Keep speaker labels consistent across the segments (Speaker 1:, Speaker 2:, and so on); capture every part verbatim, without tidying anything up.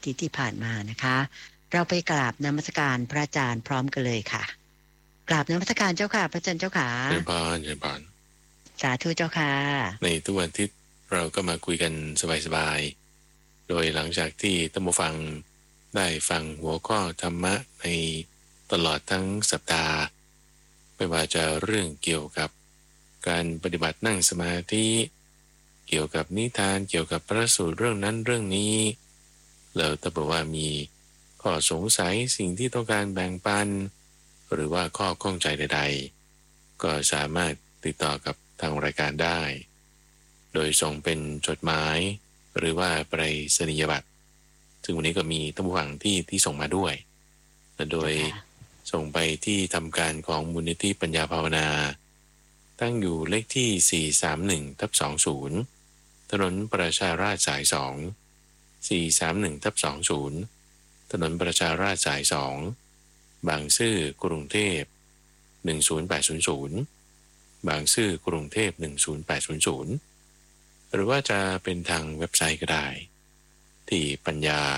Speaker 1: อาทิตย์ที่ผ่านมานะคะเราไปกราบนมัสการพระอาจารย์พร้อมกันเลยค่ะกราบนมัสการเจ้าค่ะพระอาจารย์เจ้าค่ะ
Speaker 2: เชิญพานเชิญพาน
Speaker 1: สาธุเจ้าค่ะ
Speaker 2: ในทุกวันอาทิตย์เราก็มาคุยกันสบายๆโดยหลังจากที่ท่านผู้ฟังได้ฟังหัวข้อธรรมะในตลอดทั้งสัปดาห์ไม่ว่าจะเรื่องเกี่ยวกับการปฏิบัตินั่งสมาธิเกี่ยวกับนิทานเกี่ยวกับพระสูตรเรื่องนั้นเรื่องนี้แล้วถ้าบอกว่ามีข้อสงสัยสิ่งที่ต้องการแบ่งปันหรือว่าข้อข้องใจใดๆก็สามารถติดต่อกับทางรายการได้โดยส่งเป็นจดหมายหรือว่าไปรษณียบัตรซึ่งวันนี้ก็มีท่านผู้ฟังที่ที่ส่งมาด้วยและโดยส่งไปที่ทำการของมูลนิธิปัญญาภาวนาตั้งอยู่เลขที่สี่สามหนึ่งทับสองศูนย์ถนนประชาราษฎร์สายสอง สี่สามหนึ่งทับสองศูนย์ถนนประชาราษฎร์สายสองบางซื่อกรุงเทพหนึ่งศูนย์แปดศูนย์ศูนย์บางซื่อกรุงเทพหนึ่งศูนย์แปดศูนย์ศูนย์หรือว่าจะเป็นทางเว็บไซต์ก็ได้ที่ปัญญา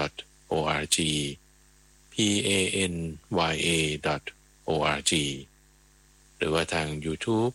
Speaker 2: .org p a n y a .org หรือว่าทาง YouTube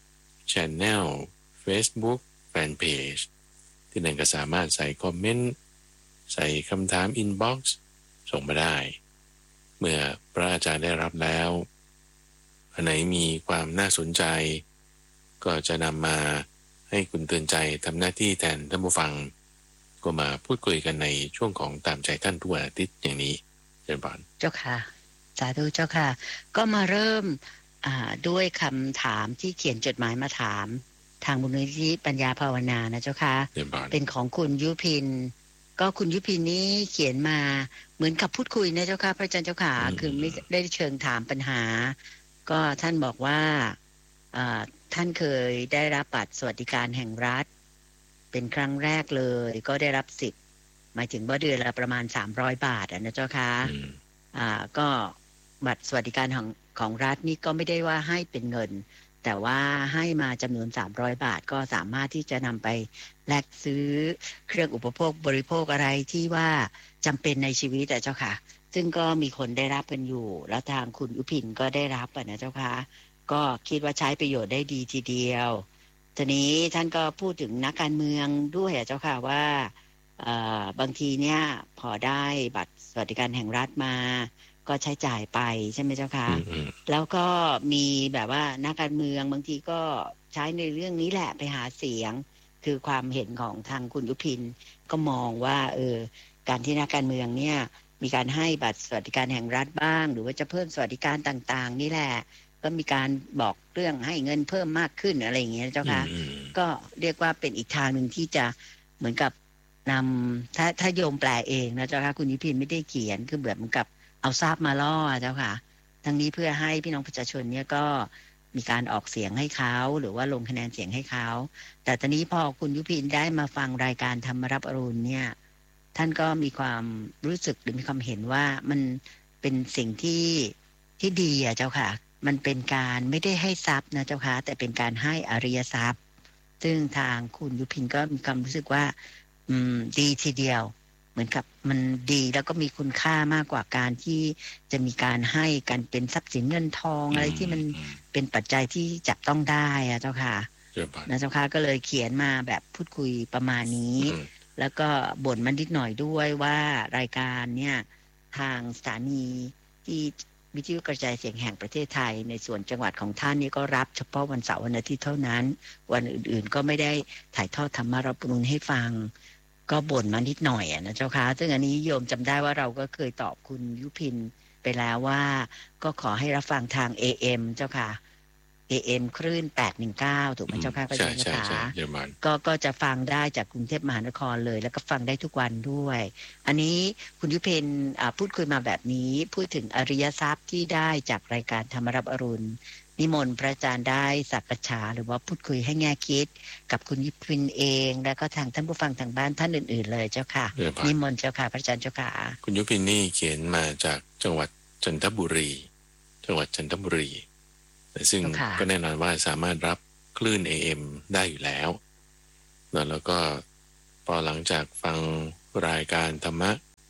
Speaker 2: Channel Facebook Fanpage ที่นั่นก็สามารถใส่คอมเมนต์ใส่คำถาม Inbox ส่งมาได้เมื่อพระอาจารย์ได้รับแล้วอันไหนมีความน่าสนใจก็จะนำมาให้คุณเตือนใจทำหน้าที่แทนท่านผู้ฟังก็มาพูดคุยกันในช่วงของตามใจท่านทุกวันอาทิตย์อย่างนี้เชิญบาน
Speaker 1: เจ้าค่ะสาธุเจ้าค่ะก็มาเริ่มด้วยคำถามที่เขียนจดหมายมาถามทางมูลนิธิปัญญาภาวนานะเจ้าค่ะเป็นของคุณยุพินก็คุณยุพินนี้เขียนมาเหมือนกับพูดคุยนะเจ้าค่ะพระอาจารย์เจ้าค่ะคือไม่ได้เชิงถามปัญหาก็ท่านบอกว่าท่านเคยได้รับบัตรสวัสดิการแห่งรัฐเป็นครั้งแรกเลยก็ได้รับสิทธิ์หมายถึงว่าเดือนละประมาณสามร้อยบาทนะเจ้าค่ะอ่าก็บัตรสวัสดิการของของรัฐนี่ก็ไม่ได้ว่าให้เป็นเงินแต่ว่าให้มาจำนวนสามร้อยบาทก็สามารถที่จะนำไปแลกซื้อเครื่องอุปโภคบริโภคอะไรที่ว่าจำเป็นในชีวิตแต่เจ้าค่ะซึ่งก็มีคนได้รับกันอยู่แล้วทางคุณยุพินก็ได้รับนะเจ้าค่ะก็คิดว่าใช้ประโยชน์ได้ดีทีเดียวทีนี้ท่านก็พูดถึงนักการเมืองด้วยเจ้าค่ะว่าบางทีเนี่ยพอได้บัตรสวัสดิการแห่งรัฐมาก็ใช้จ่ายไปใช่ไหมเจ้าค่ะแล้วก็มีแบบว่านักการเมืองบางทีก็ใช้ในเรื่องนี้แหละไปหาเสียงคือความเห็นของทางคุณยุพินก็มองว่าเออการที่นักการเมืองเนี่ยมีการให้บัตรสวัสดิการแห่งรัฐบ้างหรือว่าจะเพิ่มสวัสดิการต่างๆนี่แหละก็มีการบอกเรื่องให้เงินเพิ่มมากขึ้นอะไรอย่างเงี้ยเจ้าค่ะก็เรียกว่าเป็นอีกทางหนึ่งที่จะเหมือนกับนำถ้าถ้าโยมแปลเองนะเจ้าค่ะคุณยุพินไม่ได้เขียนคือแบบเหมือนกับเอาทราบมาล่อเจ้าค่ะทั้งนี้เพื่อให้พี่น้องประชาชนเนี่ยก็มีการออกเสียงให้เขาหรือว่าลงคะแนนเสียงให้เขาแต่ตอนนี้พอคุณยุพินได้มาฟังรายการธรรมรับอรุณเนี่ยท่านก็มีความรู้สึกหรือมีความเห็นว่ามันเป็นสิ่งที่ที่ดีอ่ะเจ้าค่ะมันเป็นการไม่ได้ให้ทรัพย์นะเจ้าค่ะแต่เป็นการให้อริยทรัพย์ซึ่งทางคุณยุพินก็มีความรู้สึกว่าอืมดีทีเดียวเหมือนกับมันดีแล้วก็มีคุณค่ามากกว่าการที่จะมีการให้กันเป็นทรัพย์สินเงินทองอะไรที่มันเป็นปัจจัยที่จับต้องได้อะเจ้าค่ะนะเจ้าค่ะก็เลยเขียนมาแบบพูดคุยประมาณนี้แล้วก็บ่นมันนิดหน่อยด้วยว่ารายการเนี่ยทางสถานีที่วิทยุกระจายเสียงแห่งประเทศไทยในส่วนจังหวัดของท่านนี่ก็รับเฉพาะวันเสาร์วันอาทิตย์เท่านั้นวันอื่นๆก็ไม่ได้ถ่ายทอดธรรมรับรู้ให้ฟังก็บ่นมานิดหน่อยอ่ะนะเจ้าค่ะซึ่งอันนี้โยมจำได้ว่าเราก็เคยตอบคุณยุพินไปแล้วว่าก็ขอให้รับฟังทาง เอ เอ็ม เจ้าค่ะ เอ เอ็ม คลื่นแปดหนึ่งเก้าถูกไหมเจ้าค่ะใช่ใช่ใช่ก็ก็จะฟังได้จากกรุงเทพมหานครเลยแล้วก็ฟังได้ทุกวันด้วยอันนี้คุณยุพินพูดคุยมาแบบนี้พูดถึงอริยทรัพย์ที่ได้จากรายการธรรมรับอรุณนิมนต์พระอาจารย์ได้สักกฉาหรือว่าพูดคุยให้แง่คิดกับคุณยุพินเองแล้วก็ทางท่านผู้ฟังทางบ้านท่านอื่นๆเลยเจ้าค่ะนิมนต์เจ้าค่ะพระอาจารย์เจ้าค่ะ
Speaker 2: คุณยุพินนี่เขียนมาจากจังหวัดจันทบุรีจังหวัดจันทบุรีซึ่งก็แน่นอนว่าสามารถรับคลื่น เอ เอ็ม ได้อยู่แล้วแล้วก็พอหลังจากฟังรายการธรรมะ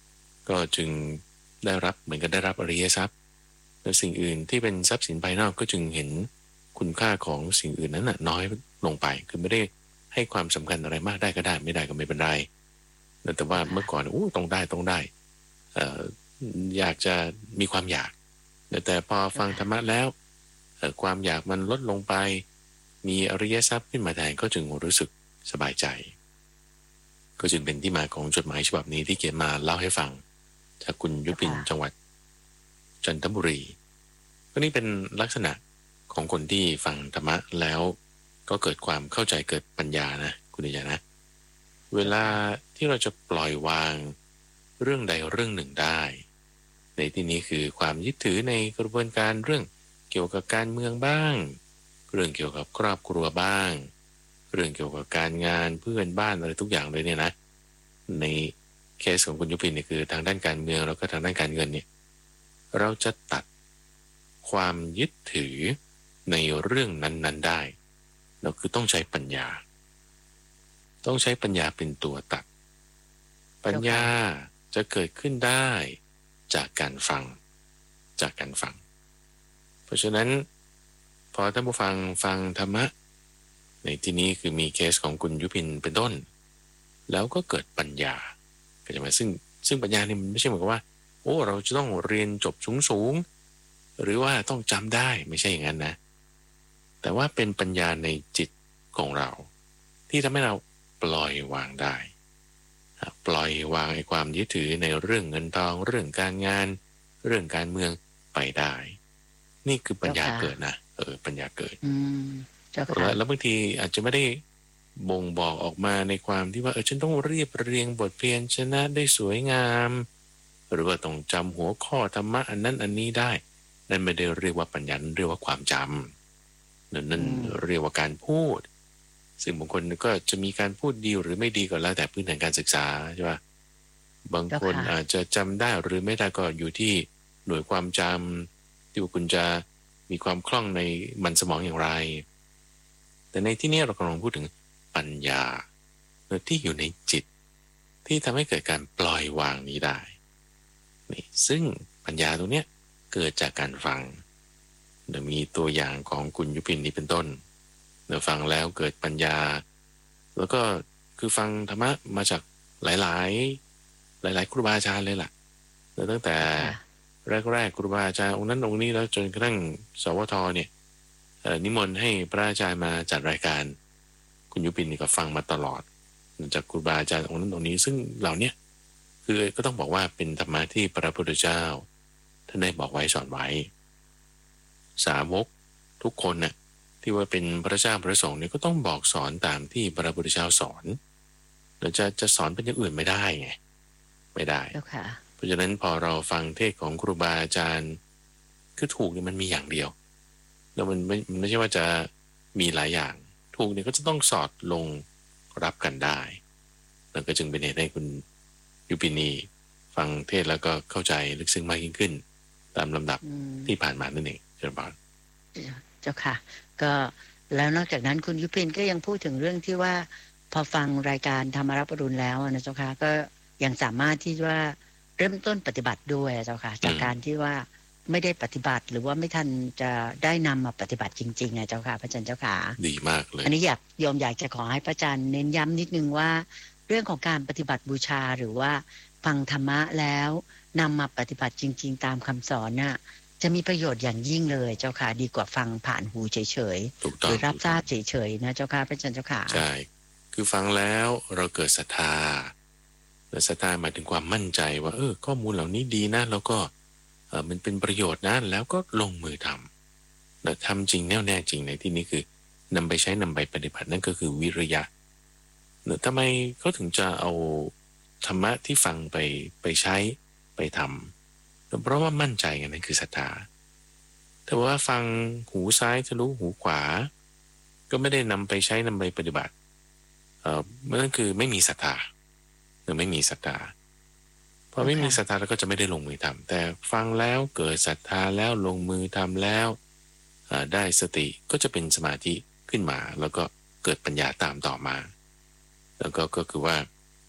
Speaker 2: ก็จึงได้รับเหมือนกับได้รับอริยทรัพย์และสิ่งอื่นที่เป็นทรัพย์สินภายนอกก็จึงเห็นคุณค่าของสิ่งอื่นนั้นน่ะน้อยลงไปคือไม่ได้ให้ความสำคัญอะไรมากได้ก็ได้ไม่ได้ก็ไม่เป็นไรแต่ว่าเมื่อก่อนโอ้ต้องได้ต้องได้เอ่ออยากจะมีความอยากแต่พอฟังธรรมะแล้วความอยากมันลดลงไปมีอริยทรัพย์ขึ้นมาแทนก็จึงรู้สึกสบายใจก็จึงเป็นที่มาของจดหมายฉบับนี้ที่เขียนมาเล่าให้ฟังจากคุณยุพินจังหวัดจันทบุรีก็นี่เป็นลักษณะของคนที่ฟังธรรมะแล้วก็เกิดความเข้าใจเกิดปัญญานะคุณนิยานะเวลาที่เราจะปล่อยวางเรื่องใดเรื่องหนึ่งได้ในที่นี้คือความยึดถือในกระบวนการเรื่องเกี่ยวกับการเมืองบ้างเรื่องเกี่ยวกับครอบครัวบ้างเรื่องเกี่ยวกับการงานเพื่อนบ้านอะไรทุกอย่างเลยเนี่ยนะในเคสของคุณยุพินเนี่ยคือทางด้านการเมืองแล้วก็ทางด้านการเงินเนี่ยเราจะตัดความยึดถือในเรื่องนั้นๆได้เราคือต้องใช้ปัญญาต้องใช้ปัญญาเป็นตัวตัดปัญญาจะเกิดขึ้นได้จากการฟังจากการฟังเพราะฉะนั้นพอท่านผู้ฟังฟังธรรมะในที่นี้คือมีเคสของคุณยุพินเป็นต้นแล้วก็เกิดปัญญาก็จะมาซึ่งซึ่งปัญญาเนี่ยมันไม่ใช่เหมือนกับว่าโอ้เราจะต้องเรียนจบสูงๆหรือว่าต้องจำได้ไม่ใช่อย่างนั้นนะแต่ว่าเป็นปัญญาในจิตของเราที่ทำให้เราปล่อยวางได้ปล่อยวางไอ้ความยึดถือในเรื่องเงินทองเรื่องการงานเรื่องการเมืองไปได้นี่คือปัญญาเกิดนะเออปัญญาเกิดแล้วแล้วบางทีอาจจะไม่ได้บ่งบอกออกมาในความที่ว่าเออฉันต้องเรียบเรียงบทเพียนชนะได้สวยงามหรือว่าต้องจำหัวข้อธรรมะอันนั้นอันนี้ได้นั่นไม่ได้เรียกว่าปัญญาเรียกว่าความจำนั่นนั่นเรียกว่าการพูดซึ่งบางคนก็จะมีการพูดดีหรือไม่ดีก็แล้วแต่พื้นฐานการศึกษาใช่ป่ะบางคนอาจจะจำได้หรือไม่ได้ก็อยู่ที่หน่วยความจำที่ว่าคุณจะมีความคล่องในมันสมองอย่างไรแต่ในที่นี้เรากำลังพูดถึงปัญญาที่อยู่ในจิตที่ทำให้เกิดการปล่อยวางนี้ได้นี่ซึ่งปัญญาตรงเนี้ยเกิดจากการฟังเดี๋ยวมีตัวอย่างของคุณยุพินนี้เป็นต้นเดี๋ยวฟังแล้วเกิดปัญญาแล้วก็คือฟังธรรมะมาจากหลายๆหลายๆครูบาอาจารย์เลยล่ะแล้วตั้งแต่แรกๆครูบาอาจารย์องค์นั้นองค์นี้แล้วจนกระทั่งสวทเนี่ยนิมนต์ให้พระอาจารย์มาจัดรายการคุณยุพินนี่ก็ฟังมาตลอดจากครูบาอาจารย์องค์นั้นองค์นี้ซึ่งเหล่านี้คือก็ต้องบอกว่าเป็นธรรมะที่พระพุทธเจ้าท่านได้บอกไว้สอนไว้สาวกทุกคนน่ะที่ว่าเป็นพระเจ้าพระสงฆ์เนี่ยก็ต้องบอกสอนตามที่พระพุทธเจ้าสอนเราจะจะสอนเป็นอย่างอื่นไม่ได้ไงไม่ได้เพราะฉะนั้นพอเราฟังเทศของครูบาอาจารย์คือถูกเนี่ยมันมีอย่างเดียวแล้วมันไม่ไม่ใช่ว่าจะมีหลายอย่างถูกเนี่ยก็จะต้องสอดลงรับกันได้แล้วก็จึงเป็นเหตุให้คุณยุพินีฟังเทศแล้วก็เข้าใจลึกซึ้งมากยิ่งขึ้นตามลำดับที่ผ่านมานั่นเองเจ้าบ่าว
Speaker 1: เจ้าค่ะก็แล้วนอกจากนั้นคุณยุพินก็ยังพูดถึงเรื่องที่ว่าพอฟังรายการธรรมรับอรุณแล้วนะเจ้าค่ะก็ยังสามารถที่ว่าเริ่มต้นปฏิบัติด้วยเจ้าค่ะจากการที่ว่าไม่ได้ปฏิบัติหรือว่าไม่ทันจะได้นำมาปฏิบัติจริงๆไงเจ้าค่ะพระอาจารย์เจ้าค่ะ
Speaker 2: ดีมากเลย
Speaker 1: อันนี้อยากโยมอยากจะขอให้พระอาจารย์เน้นย้ำนิดนึงว่าเรื่องของการปฏิบัติบูชาหรือว่าฟังธรรมะแล้วนำมาปฏิบัติจริงๆตามคำสอนน่ะจะมีประโยชน์อย่างยิ่งเลยเจ้าค่ะดีกว่าฟังผ่านหูเฉยๆหรือรับทราบเฉยๆนะเจ้าค่ะพระอาจารย์เจ้าค่ะ
Speaker 2: ใช่คือฟังแล้วเราเกิดศรัทธาและศรัทธาหมายถึงความมั่นใจว่าเออข้อมูลเหล่านี้ดีนะแล้วก็เออมันเป็นประโยชน์นะแล้วก็ลงมือทำแล้วทำจริงแน่วแน่จริงในที่นี้คือนำไปใช้นำไปปฏิบัตินั่นก็คือวิริยะแล้วทำไมเขาถึงจะเอาธรรมะที่ฟังไปไปใช้ไปทำเพราะว่ามั่นใจกันนั่นคือศรัทธาแต่ว่าฟังหูซ้ายทะลุหูขวาก็ไม่ได้นำไปใช้นำไปปฏิบัติเอ่อนั่นคือไม่มีศรัทธาหรือไม่มีศรัทธาพอไม่มีศรัทธาแล้วก็จะไม่ได้ลงมือทำแต่ฟังแล้วเกิดศรัทธาแล้วลงมือทำแล้วได้สติก็จะเป็นสมาธิขึ้นมาแล้วก็เกิดปัญญาตามต่อมาแล้วก็ก็คือว่า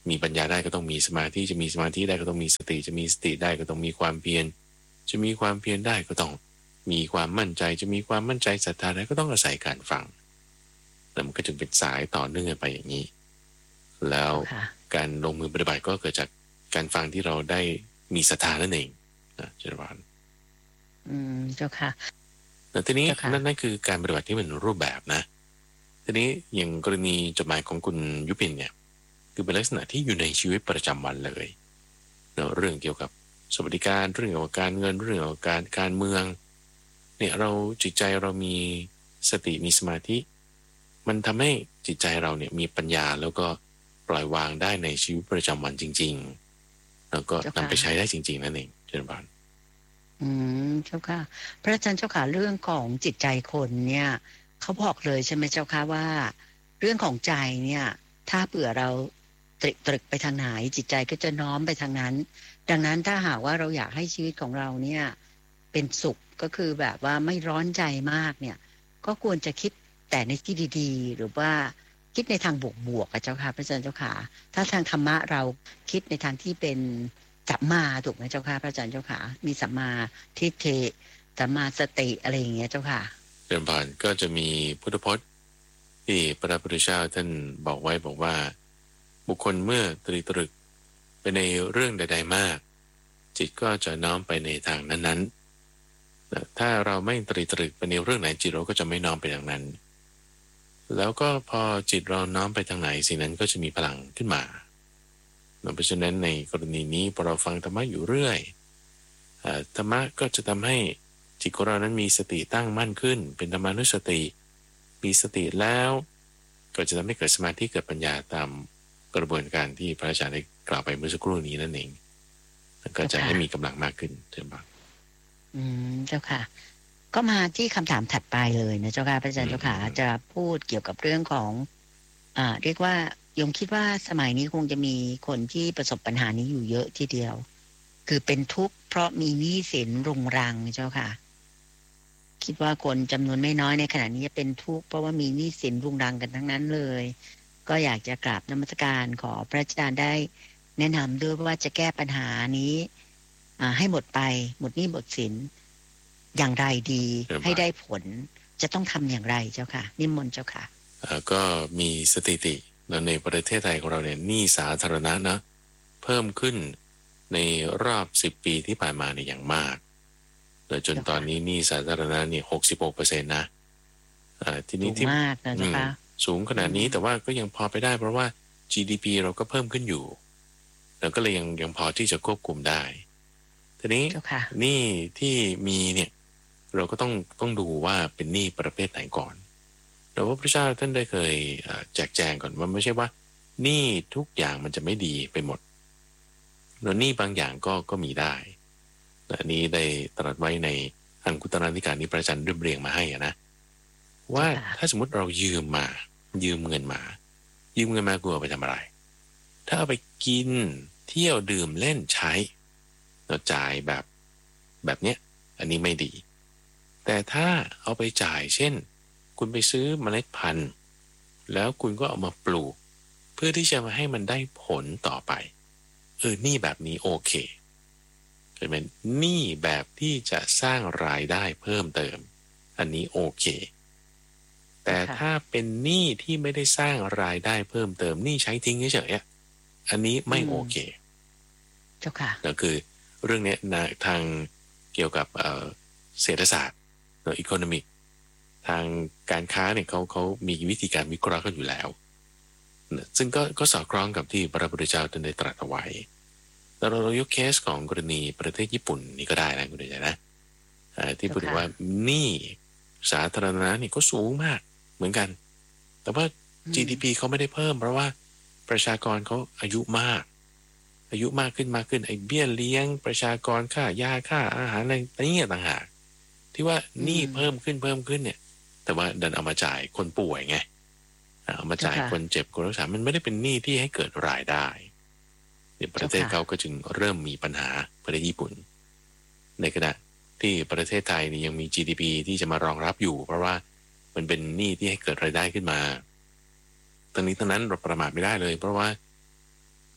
Speaker 2: มีปัญญาได้ก็ต้องมีสมาธิจะมีสมาธิได้ก็ต้องมีสติจะมีสติได้ก็ต้องมีความเพียรจะมีความเพียรได้ก็ต้องมีความมั่นใจจะมีความมั่นใจศรัทธาได้ก็ต้องอาศัยการฟังแล้วมันก็จึงเป็นสายต่อเนื่องไปอย่างนี้แล้วการลงมือปฏิบัติก็เกิดจากการฟังที่เราได้มีศรัทธานั่นเองนะเจริญพร
Speaker 1: อืมเจ้าค่ะ
Speaker 2: แต่ทีนี้นั่นนั่นคือการปฏิบัติที่เป็นรูปแบบนะทีนี้อย่างกรณีจดหมายของคุณยุพินเนี่ยคือเป็นลักษณะที่อยู่ในชีวิตประจำวันเลยเรื่องเกี่ยวกับสวัสดิการเรื่องเกี่ยวกับการเงินเรื่องเกี่ยวกับการการเมืองเนี่ยเราจิตใจเรามีสติมีสมาธิมันทำให้จิตใจเราเนี่ยมีปัญญาแล้วก็ปล่อยวางได้ในชีวิตประจำวันจริงๆแล้วก็นำไปใช้ได้จริงๆนั่นเองเจริญพร
Speaker 1: อืมเจ้าค่ะพระอาจารย์เจ้าค่ะเรื่องของจิตใจคนเนี่ยเขาบอกเลยใช่ไหมเจ้าค่ะว่าเรื่องของใจเนี่ยถ้าเผื่อเราตรึกตรึกไปทางไหนจิตใจก็จะน้อมไปทางนั้นดังนั้นถ้าหากว่าเราอยากให้ชีวิตของเราเนี่ยเป็นสุขก็คือแบบว่าไม่ร้อนใจมากเนี่ยก็ควรจะคิดแต่ในที่ดีๆหรือว่าคิดในทางบวกๆกับเจ้าค่ะพระอาจารย์เจ้าค่ะถ้าทางธรรมะเราคิดในทางที่เป็นสัมมาถูกไหมเจ้าค่ะพระอาจารย์เจ้าค่ะมีสัมมาทิฏฐิสัมมาสติอะไรอย่างเงี้ยเจ้าค่ะ
Speaker 2: เดิมผ่านก็จะมีพุทธพจน์ที่พระพุทธเจ้าท่านบอกไว้บอกว่าบุคคลเมื่อตรีตรึกไปในเรื่องใดๆมากจิตก็จะน้อมไปในทางนั้นๆถ้าเราไม่ตรีตรึกไปในเรื่องไหนจิตเราก็จะไม่น้อมไปทางนั้นแล้วก็พอจิตเราน้อมไปทางไหนสิ่งนั้นก็จะมีพลังขึ้นมาเพราะฉะนั้นในกรณีนี้พอเราฟังธรรมะอยู่เรื่อยธรรมะก็จะทำให้จิตของเรานั้นมีสติตั้งมั่นขึ้นเป็นธรรมานุสติมีสติแล้วก็จะทำให้เกิดสมาธิเกิดปัญญาตามกระบวนการที่พระอาจารย์ได้กล่าวไปเมื่อสักครู่นี้นั่นเองก็จะให้มีกำลังมากขึ้นเช่นบ้าง
Speaker 1: อืมเจ้าค่ะก็มาที่คำถามถัดไปเลยนะเจ้าค่ะพระอาจารย์เจ้าค่ะจะพูดเกี่ยวกับเรื่องของอ่าเรียกว่าโยมคิดว่าสมัยนี้คงจะมีคนที่ประสบปัญหานี้อยู่เยอะทีเดียวคือเป็นทุกข์เพราะมีหนี้สินรุงรังเจ้าค่ะคิดว่าคนจำนวนไม่น้อยในขณะนี้จะเป็นทุกข์เพราะว่ามีหนี้สินรุงรังกันทั้งนั้นเลยก็อยากจะกราบนมัสการขอพระอาจารย์ได้แนะนำด้วยว่าจะแก้ปัญหานี้ให้หมดไปหมดหนี้หมดสินอย่างไรดีให้ได้ผลจะต้องทำอย่างไรเจ้าค่ะนิมนต์เจ้าค่ะ
Speaker 2: ก็มีสถิติในประเทศไทยของเราเนี่ยหนี้สาธารณะนะเพิ่มขึ้นในรอบสิบปีที่ผ่านมาเนี่ยอย่างมากแล้วจนตอนนี้หนี้สาธารณะเนี่ยหกสิบหกเปอร์เซ็นต์นะทีนี้ที่
Speaker 1: มากนะคะ
Speaker 2: สูงขนาดนี้แต่ว่าก็ยังพอไปได้เพราะว่า จี ดี พี เราก็เพิ่มขึ้นอยู่แล้วก็เลยยังยังพอที่จะควบคุมได้ทีนี้หนี้ที่มีเนี่ยเราก็ต้องต้องดูว่าเป็นหนี้ประเภทไหนก่อนแต่ว่าพระเจ้าท่านได้เคยแจกแจงก่อนว่าไม่ใช่ว่าหนี้ทุกอย่างมันจะไม่ดีไปหมดแล้วหนี้บางอย่างก็ก็มีได้และนี้ได้ตรัสไว้ในอังคุตรนิกายนี้พระอาจารย์เรียบเรียงมาให้นะว่าถ้าสมมติเรายืมมายืมเงินมายืมเงินมากูเอาไปทำอะไรถ้าเอาไปกินเที่ยวดื่มเล่นใช้เราจ่ายแบบแบบเนี้ยอันนี้ไม่ดีแต่ถ้าเอาไปจ่ายเช่นคุณไปซื้อเมล็ดพันธุ์แล้วคุณก็เอามาปลูกเพื่อที่จะมาให้มันได้ผลต่อไปเออหนี้แบบนี้โอเคเป็นหนี้แบบที่จะสร้างรายได้เพิ่มเติมอันนี้โอเคแต่ถ้าเป็นหนี้ที่ไม่ได้สร้างรายได้เพิ่มเติมหนี้ใช้ทิ้งเฉยๆอันนี้ไม่โอเค
Speaker 1: เจ้าค่ะ
Speaker 2: ก็คือเรื่องนี้นะทางเกี่ยวกับเศรษฐศาสตร์หรืออีโคโนมิกทางการค้าเนี่ยเขาเขามีวิธีการวิเคราะห์กันอยู่แล้วซึ่งก็ก็สอดคล้องกับที่พระพุทธเจ้าท่านได้ตรัสเอาไว้แล้วเรายกเคสของกรณีประเทศญี่ปุ่นนี่ก็ได้นะคุณเดชนะที่พูดว่าหนี้สาธารณะนี่ก็สูงมากเหมือนกันแต่ว่า จี ดี พี เขาไม่ได้เพิ่มเพราะว่าประชากรเขาอายุมากอายุมากขึ้นมากขึ้นไอ้เบี้ยเลี้ยงประชากรค่ายาค่าอาหารอะไรนี่ต่างหากที่ว่าหนี้เพิ่มขึ้นเพิ่มขึ้นเนี่ยแต่ว่าดันเอามาจ่ายคนป่วยไงเอามาจ่ายคนเจ็บคนรักษามันไม่ได้เป็นหนี้ที่ให้เกิดรายได้เนี่ยประเทศเขาก็จึงเริ่มมีปัญหาประเทศญี่ปุ่นในขณะที่ประเทศไทยนี่ยังมี จี ดี พี ที่จะมารองรับอยู่เพราะว่ามันเป็นหนี้ที่ให้เกิดรายได้ขึ้นมาตอนนี้ตอนนั้นเราประมาทไม่ได้เลยเพราะว่า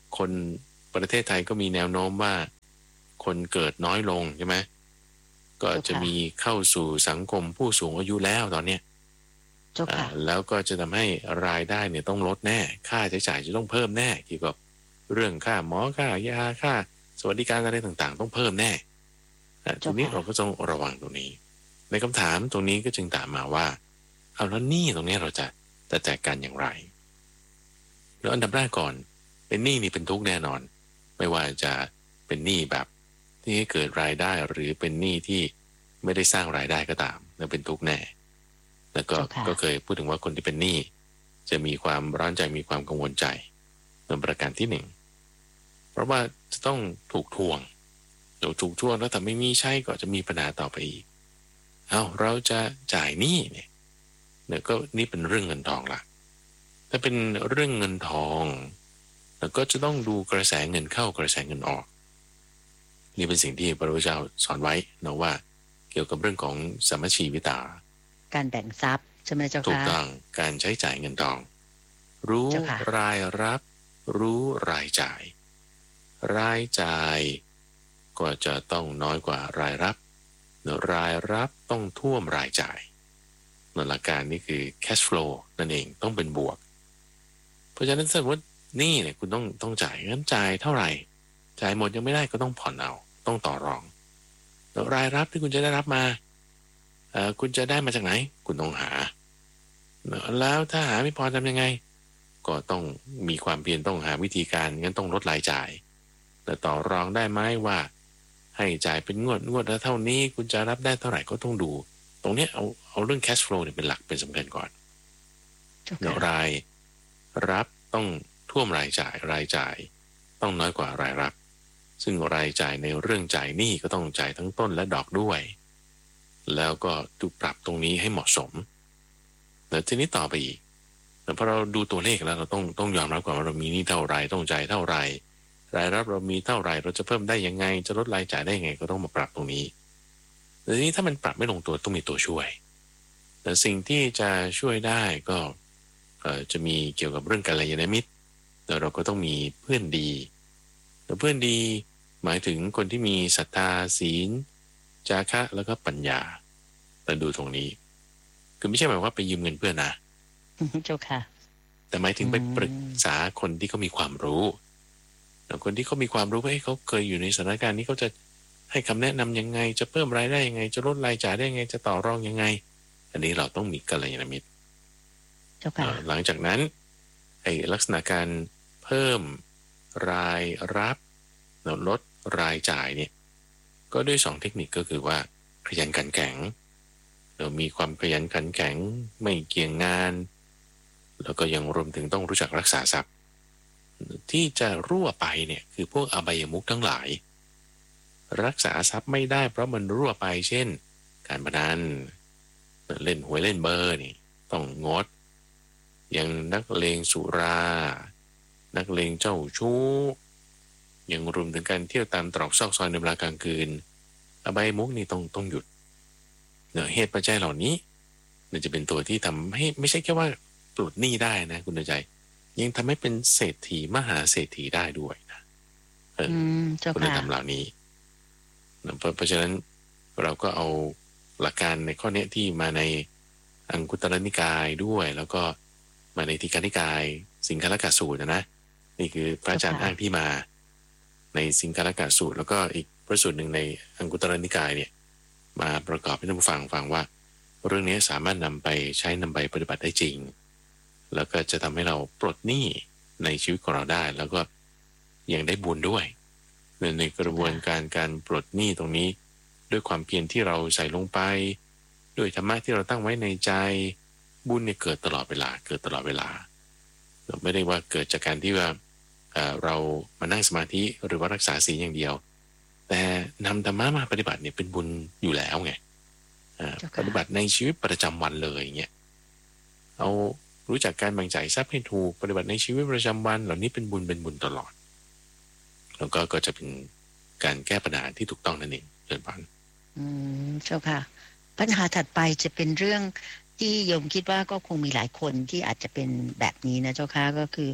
Speaker 2: คนประเทศไทยก็มีแนวโน้มว่าคนเกิดน้อยลงใช่ไหมก็จะมีเข้าสู่สังคมผู้สูงอายุแล้วตอนเนี้ยแล้วก็จะทำให้รายได้เนี่ยต้องลดแน่ค่าใช้จ่ายจะต้องเพิ่มแน่เกี่ยวกับเรื่องค่าหมอค่ายาค่าสวัสดิการอะไรต่างๆต้องเพิ่มแน่ตรงนี้เราก็ต้องระวังตรงนี้ในคำถามตรงนี้ก็จึงถามมาว่าเอาแล้วหนี้ตรงนี้เราจะจะจัดการอย่างไรแล้วอันดับแรกก่อนเป็นหนี้นี่เป็นทุกข์แน่นอนไม่ว่าจะเป็นหนี้แบบที่ให้เกิดรายได้หรือเป็นหนี้ที่ไม่ได้สร้างรายได้ก็ตามแล้วเป็นทุกข์แน่แล้วก็ก็เคยพูดถึงว่าคนที่เป็นหนี้จะมีความร้อนใจมีความกังวลใจเป็นประการที่หนึ่งเพราะว่าจะต้องถูกทวงเดี๋ยวถูกทวงแล้วแต่ไม่มีใช้ก็จะมีปัญหาต่อไปอีกเอ้าเราจะจ่ายหนี้เนี่ยเนี่ยก็นี่เป็นเรื่องเงินทองละถ้าเป็นเรื่องเงินทองแล้วก็จะต้องดูกระแสเงินเข้ากระแสเงินออกนี่เป็นสิ่งที่พระพุทธเจ้าสอนไว้นะว่าเกี่ยวกับเรื่องของสัมมชีวิตา
Speaker 1: การแบ่งทรัพย์ใช่ไหมเจ้าค่ะ
Speaker 2: ถูกต้องการใช้จ่ายเงินทองรู้รายรับรู้รายจ่ายรายจ่ายก็จะต้องน้อยกว่ารายรับรายรับต้องท่วมรายจ่ายหลักการนี้คือ cash flow นั่นเองต้องเป็นบวกเพราะฉะนั้นสมมตินี่เนี่ยคุณต้องต้องจ่ายงั้นจ่ายเท่าไหร่จ่ายหมดยังไม่ได้ก็ต้องผ่อนเอาต้องต่อรองแล้วรายรับที่คุณจะได้รับมาเอ่อคุณจะได้มาจากไหนคุณต้องหาแล้วถ้าหาไม่พอทำยังไงก็ต้องมีความเพียรต้องหาวิธีการงั้นต้องลดรายจ่ายแต่ต่อรองได้ไหมว่าให้จ่ายเป็นงวดงวดแล้วเท่านี้คุณจะรับได้เท่าไหร่ก็ต้องดูตรงนี้เอาเอาเรื่อง cash flow เนี่ยเป็นหลักเป็นสำคัญก่อนแล้วรายรับต้องท่วมรายจ่ายรายจ่ายต้องน้อยกว่ารายรับซึ่งรายจ่ายในเรื่องจ่ายหนี้ก็ต้องจ่ายทั้งต้นและดอกด้วยแล้วก็ดูปรับตรงนี้ให้เหมาะสมแล้วทีนี้ต่อไปอีกแต่พอเราดูตัวเลขแล้วเราต้องต้องยอมรับก่อนว่าเรามีหนี้เท่าไรต้องจ่ายเท่าไรรายรับเรามีเท่าไรเราจะเพิ่มได้ยังไงจะลดรายจ่ายได้ยังไงก็ต้องมาปรับตรงนี้แต่ทีนี้ถ้ามันปรับไม่ลงตัวต้องมีตัวช่วยแต่สิ่งที่จะช่วยได้ก็จะมีเกี่ยวกับเรื่องกัลยาณมิตรแต่เราก็ต้องมีเพื่อนดีแต่เพื่อนดีหมายถึงคนที่มีศรัทธาศีลจาคะแล้วก็ปัญญาแต่ดูตรงนี้คือไม่ใช่หมายว่าไปยืมเงินเพื่อนนะ
Speaker 1: เจ้าค่ะ
Speaker 2: แต่หมายถึงไปปรึกษาคนที่เขามีความรู้แล้วคนที่เขามีความรู้ว่าเขาเคยอยู่ในสถานการณ์นี้เขาจะให้คำแนะนำยังไงจะเพิ่มรายได้ยังไงจะลดรายจ่ายได้ยังไงจะต่อรองยังไงอันนี้เราต้องมีกัลยาณมิตรหลังจากนั้นไอ้ลักษณะการเพิ่มรายรับลดรายจ่ายเนี่ยก็ด้วยสองเทคนิคก็คือว่าขยันขันแข็งเรามีความขยันขันแข็งไม่เกี่ยงงานแล้วก็ยังรวมถึงต้องรู้จักรักษาทรัพย์ที่จะรั่วไปเนี่ยคือพวกอบายมุขทั้งหลายรักษาทรัพย์ไม่ได้เพราะมันรั่วไปเช่นการพนันเล่นหวยเล่นเบอร์นี่ต้องงดยังนักเลงสุรานักเลงเจ้าชู้ยังรวมถึงการเที่ยวตามตรอกซอกซอยในเวลากลางคืนอบายมุขนี่ต้องต้องหยุดเนื่องเหตุปัจจัยเหล่านี้มันจะเป็นตัวที่ทำให้ไม่ใช่แค่ว่าปลดหนี้ได้นะคุณใจยังทำให้เป็นเศรษฐีมหาเศรษฐีได้ด้วยนะเออคุณธรรมเหล่านี้เพราะฉะนั้นเราก็เอาหลักการในข้อนี้ที่มาในอังคุตรนิกายด้วยแล้วก็มาในทีฆนิกายสิงคลกสูตรนะนี่คือพระอาจารย์อ้างที่มาในสิงคลกสูตรแล้วก็อีกพระสูตรหนึ่งในอังคุตรนิกายเนี่ยมาประกอบให้ท่านผู้ฟังฟังว่าเรื่องนี้สามารถนำไปใช้นำไปปฏิบัติได้จริงแล้วก็จะทำให้เราปลดหนี้ในชีวิตของเราได้แล้วก็ยังได้บุญด้วยในกระบวนการการปลดหนี้ตรงนี้ด้วยความเพียรที่เราใส่ลงไปด้วยธรรมะที่เราตั้งไว้ในใจบุญเนี่ยเกิดตลอดเวลาเกิดตลอดเวลาไม่ได้ว่าเกิดจากการที่ว่าเรามานั่งสมาธิหรือว่ารักษาศีลอย่างเดียวแต่นำธรรมะมาปฏิบัติเนี่ยเป็นบุญอยู่แล้วไงปฏิบัติในชีวิตประจำวันเลยเงี้ยเอารู้จักการแบ่งจ่ายทรัพย์ให้ถูกปฏิบัติในชีวิตประจำวันเหล่านี้เป็นบุญเป็นบุญตลอดแล้วก็ก็จะเป็นการแก้ปัญหาที่ถูกต้องนั่นเองเชิญพัน
Speaker 1: อืมเจ้าค่ะปัญหาถัดไปจะเป็นเรื่องที่โยมคิดว่าก็คงมีหลายคนที่อาจจะเป็นแบบนี้นะเจ้าค่ะก็คือ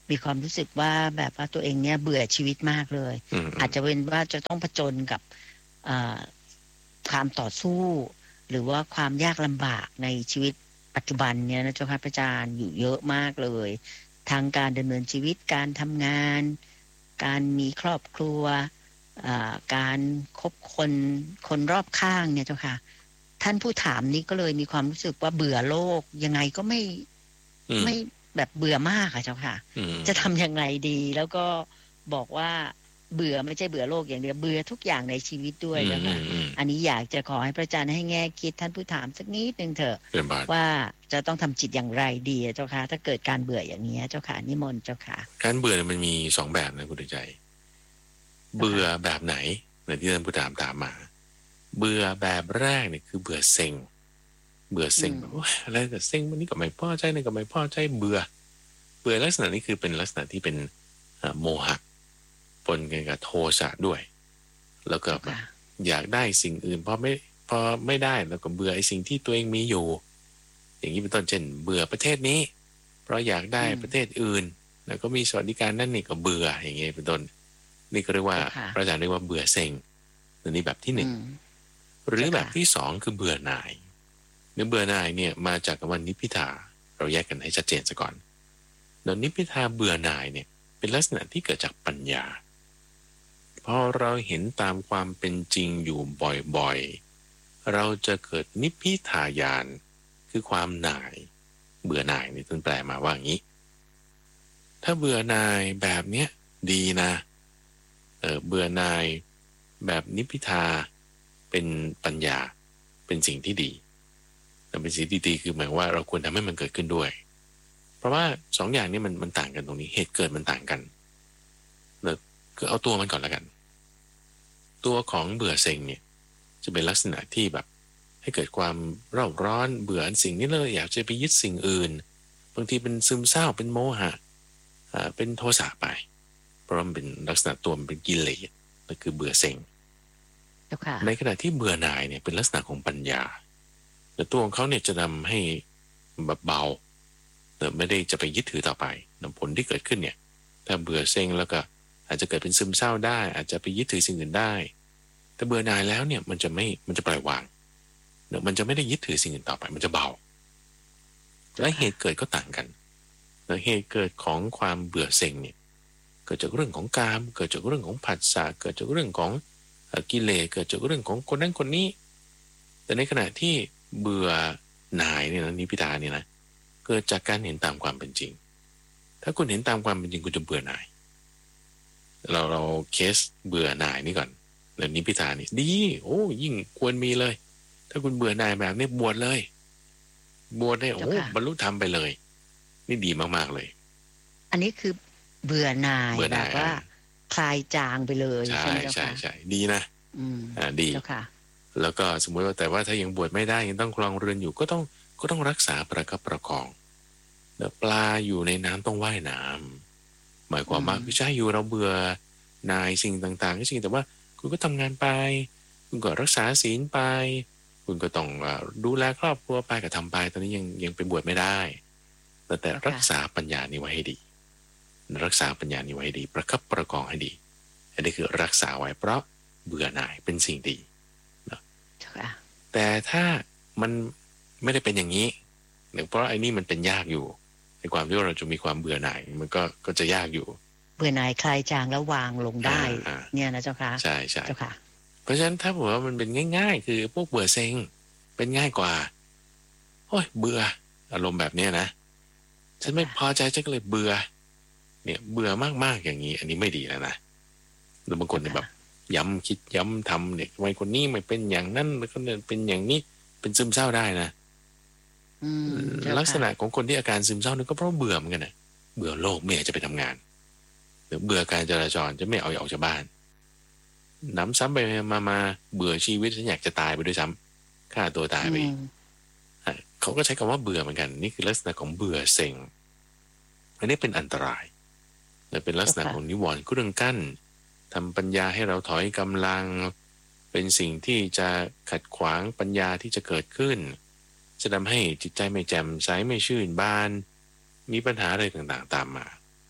Speaker 1: มีความรู้สึกว่าแบบว่าตัวเองเนี่ยเบื่อชีวิตมากเลย อาจจะเป็นว่าจะต้องผจญกับความต่อสู้หรือว่าความยากลำบากในชีวิตปัจจุบันเนี่ยนะเจ้าค่ะพระอาจารย์อยู่เยอะมากเลยทางการดำเนินชีวิตการทำงานการมีครอบครัวการคบคนคนรอบข้างเนี่ยเจ้าค่ะท่านผู้ถามนี้ก็เลยมีความรู้สึกว่าเบื่อโลกยังไงก็ไม่ไม่แบบเบื่อมากอะเจ้าค่ะจะทำยังไงดีแล้วก็บอกว่าเบื่อไม่ใช่เบื่อโลกอย่างเดียวเบื่อทุกอย่างในชีวิตด้วยเจ้าค่ะอันนี้อยากจะขอให้พระอาจารย์ให้แง่คิดท่านผู้ถามสักนิดนึงเถอะว่าจะต้องทำจิตอย่างไรดีเจ้าค่ะถ้าเกิดการเบื่ออย่างนี้เจ้าค่ะนิมนต์เจ้าค่ะ
Speaker 2: การเบื่อมันมีสองแบบนะคุณใจเบื่อแบบไหนในที่ท่านผู้ถามถามมาเบื่อแบบแรกเนี่ยคือเบื่อเซ็งเบื่อเซ็งแบบว่าอะไรแต่เซ็งวันนี้ก็ไม่พอใจนี่ก็ไม่พอใจเบื่อเบื่อลักษณะนี้คือเป็นลักษณะที่เป็นโมหะปนกันกับโทสะด้วยแล้วก็อยากได้สิ่งอื่นพอไม่พอไม่ได้แล้วก็เบื่อไอ้สิ่งที่ตัวเองมีอยู่อย่างนี้เป็นต้นเช่นเบื่อประเทศนี้เพราะอยากได้ประเทศอื่นแล้วก็มีสวัสดิการนั่นนี่ก็เบื่ออย่างนี้เป็นต้นนี่ก็เรียกว่าพระอาจารย์เรียกว่าเบื่อเซ็งอันนี้แบบที่หนึ่งหรือแบบที่สองคือเบื่อหน่ายเนื้อเบื่อหน่ายเนี่ยมาจากคำว่านิพพิทาเราแยกกันให้ชัดเจนซะก่อนโดยนิพพิทาเบื่อหน่ายเนี่ยเป็นลักษณะที่เกิดจากปัญญาพอเราเห็นตามความเป็นจริงอยู่บ่อยๆเราจะเกิดนิพพิทายานคือความหน่ายเบื่อหน่ายนี่ท่านแปลมาว่าอย่างนี้ถ้าเบื่อหน่ายแบบเนี้ยดีนะเออเบื่อหน่ายแบบนิพพิทาเป็นปัญญาเป็นสิ่งที่ดีแต่เป็นสิ่งที่ดีคือหมายว่าเราควรทำให้มันเกิดขึ้นด้วยเพราะว่าสองอย่างนี้มันมันต่างกันตรงนี้เหตุเกิดมันต่างกันเดี๋ยวคือเอาตัวมันก่อนแล้วกันตัวของเบื่อเซ็งเนี่ยจะเป็นลักษณะที่แบบให้เกิดความเร่าร้อนเบื่อสิ่งนี้เลยอยากจะไปยึดสิ่งอื่นบางทีเป็นซึมเศร้าเป็นโมหะอ่าเป็นโทสะไปเพราะมันเป็นลักษณะตัวมันเป็นกิเลสนั่นคือเบื่อเซ็งในขณะที่เบื่อหน่ายเนี่ยเป็นลักษณะของปัญญาแต่ตัวของเขาเนี่ยจะทำให้แบบเบาแต่ไม่ได้จะไปยึดถือต่อไปผลที่เกิดขึ้นเนี่ยถ้าเบื่อเซ็งแล้วก็อาจจะเกิดเป็นซึมเศร้าได้อาจจะไปยึดถือสิ่งอื่นได้แต่เบื่อหน่ายแล้วเนี่ยมันจะไม่มันจะปล่อยวางเดี๋ยวมันจะไม่ได้ยึดถือสิ่งอื่นต่อไปมันจะเบาและเหตุเกิดก็ต่างกันแต่เหตุเกิดของความเบื่อเซ็งเนี่ยเกิดจากเรื่องของกามเกิดจากเรื่องของผัสสะเกิดจากเรื่องของกิเลสเกิดจากเรื่องของคนนั้นคนนี้แต่ในขณะที่เบื่อหน่ายเนี่ยนะนิพพิทาเนี่ยนะเกิดจากการเห็นตามความเป็นจริงถ้าคุณเห็นตามความเป็นจริงคุณจะเบื่อหน่ายเราเราเคสเบื่อหน่ายนี่ก่อนแล้วนิพพิทานี่ดีโอ้ยิ่งควรมีเลยถ้าคุณเบื่อหน่ายแบบนี้บวชเลยบวชได้โอ้บรรลุธรรมไปเลยนี่ดีมากๆเลย
Speaker 1: อันนี้คือเบื่อหน่ายแบบว่าคลายจางไปเลยใช่ไหมเจ้าค่ะใช่
Speaker 2: ใช่ดีนะ
Speaker 1: อืม
Speaker 2: อ่าดีแล้วก็สมมติว่าแต่ว่าถ้ายังบวชไม่ได้ยังต้องครองเรือนอยู่ก็ต้องก็ต้องรักษาประคับประคองเดี๋ยวปลาอยู่ในน้ำต้องว่ายน้ำหมายความว่าคือใช่อยู่เราเบื่อนายสิ่งต่างๆก็จริงแต่ว่าคุณก็ทำงานไปคุณก็รักษาศีลไปคุณก็ต้องดูแลครอบครัวไปก็ทำไปตอนนี้ยังยังไปบวชไม่ได้แต่แต่รักษาปัญญานี้ไว้ให้ดีรักษาปัญญานี้ไว้ให้ดีประคับประคองให้ดีอันนี้คือรักษาไว้เพราะเบื่อหน่ายเป็นสิ่งดีนะแต่ถ้ามันไม่ได้เป็นอย่างนี้เนื่องเพราะไอ้นี่มันเป็นยากอยู่ในความที่เราจะมีความเบื่อหน่ายมันก็ก็จะยากอยู่
Speaker 1: เบื่อหน่ายคลายจางแล้ววางลงได้เนี่ยนะเจ้าค่ะ
Speaker 2: ใช่ใช่
Speaker 1: เจ้าค่ะ
Speaker 2: เพราะฉะนั้นถ้าบอกว่ามันเป็นง่ายๆคือพวกเบื่อเซ็งเป็นง่ายกว่าโอ้ยเบื่ออารมณ์แบบนี้นะฉันไม่พอใจฉันก็เลยเบื่อเนี่ยเบื่อมากๆอย่างนี้อันนี้ไม่ดีแล้วนะหรือบางคนเนี่ยแบบย้ำคิดย้ำทำเนี่ยทำไมคนนี้ไม่เป็นอย่างนั้นแล้วก็เป็นอย่างนี้เป็นซึมเศร้าได้นะลักษณะของคนที่อาการซึมเศร้านี่ก็เพราะเบื่อเหมือนกันนะเบื่อโลกไม่อยากจะไปทำงานหรือเบื่อการจราจรจะไม่เอาออกจากบ้านน้ำซ้ำไปมามาเบื่อชีวิตฉันอยากจะตายไปด้วยซ้ำฆ่าตัวตายไปเขาก็ใช้คำว่าเบื่อเหมือนกันนี่คือลักษณะของเบื่อเซ็งอันนี้เป็นอันตรายและเป็นลักษณะของนิวรณ์เครื่องกั้นทำปัญญาให้เราถอยกำลังเป็นสิ่งที่จะขัดขวางปัญญาที่จะเกิดขึ้นจะทำให้จิตใจไม่แจ่มใสไม่ชื่นบานมีปัญหาอะไรต่างๆตามมา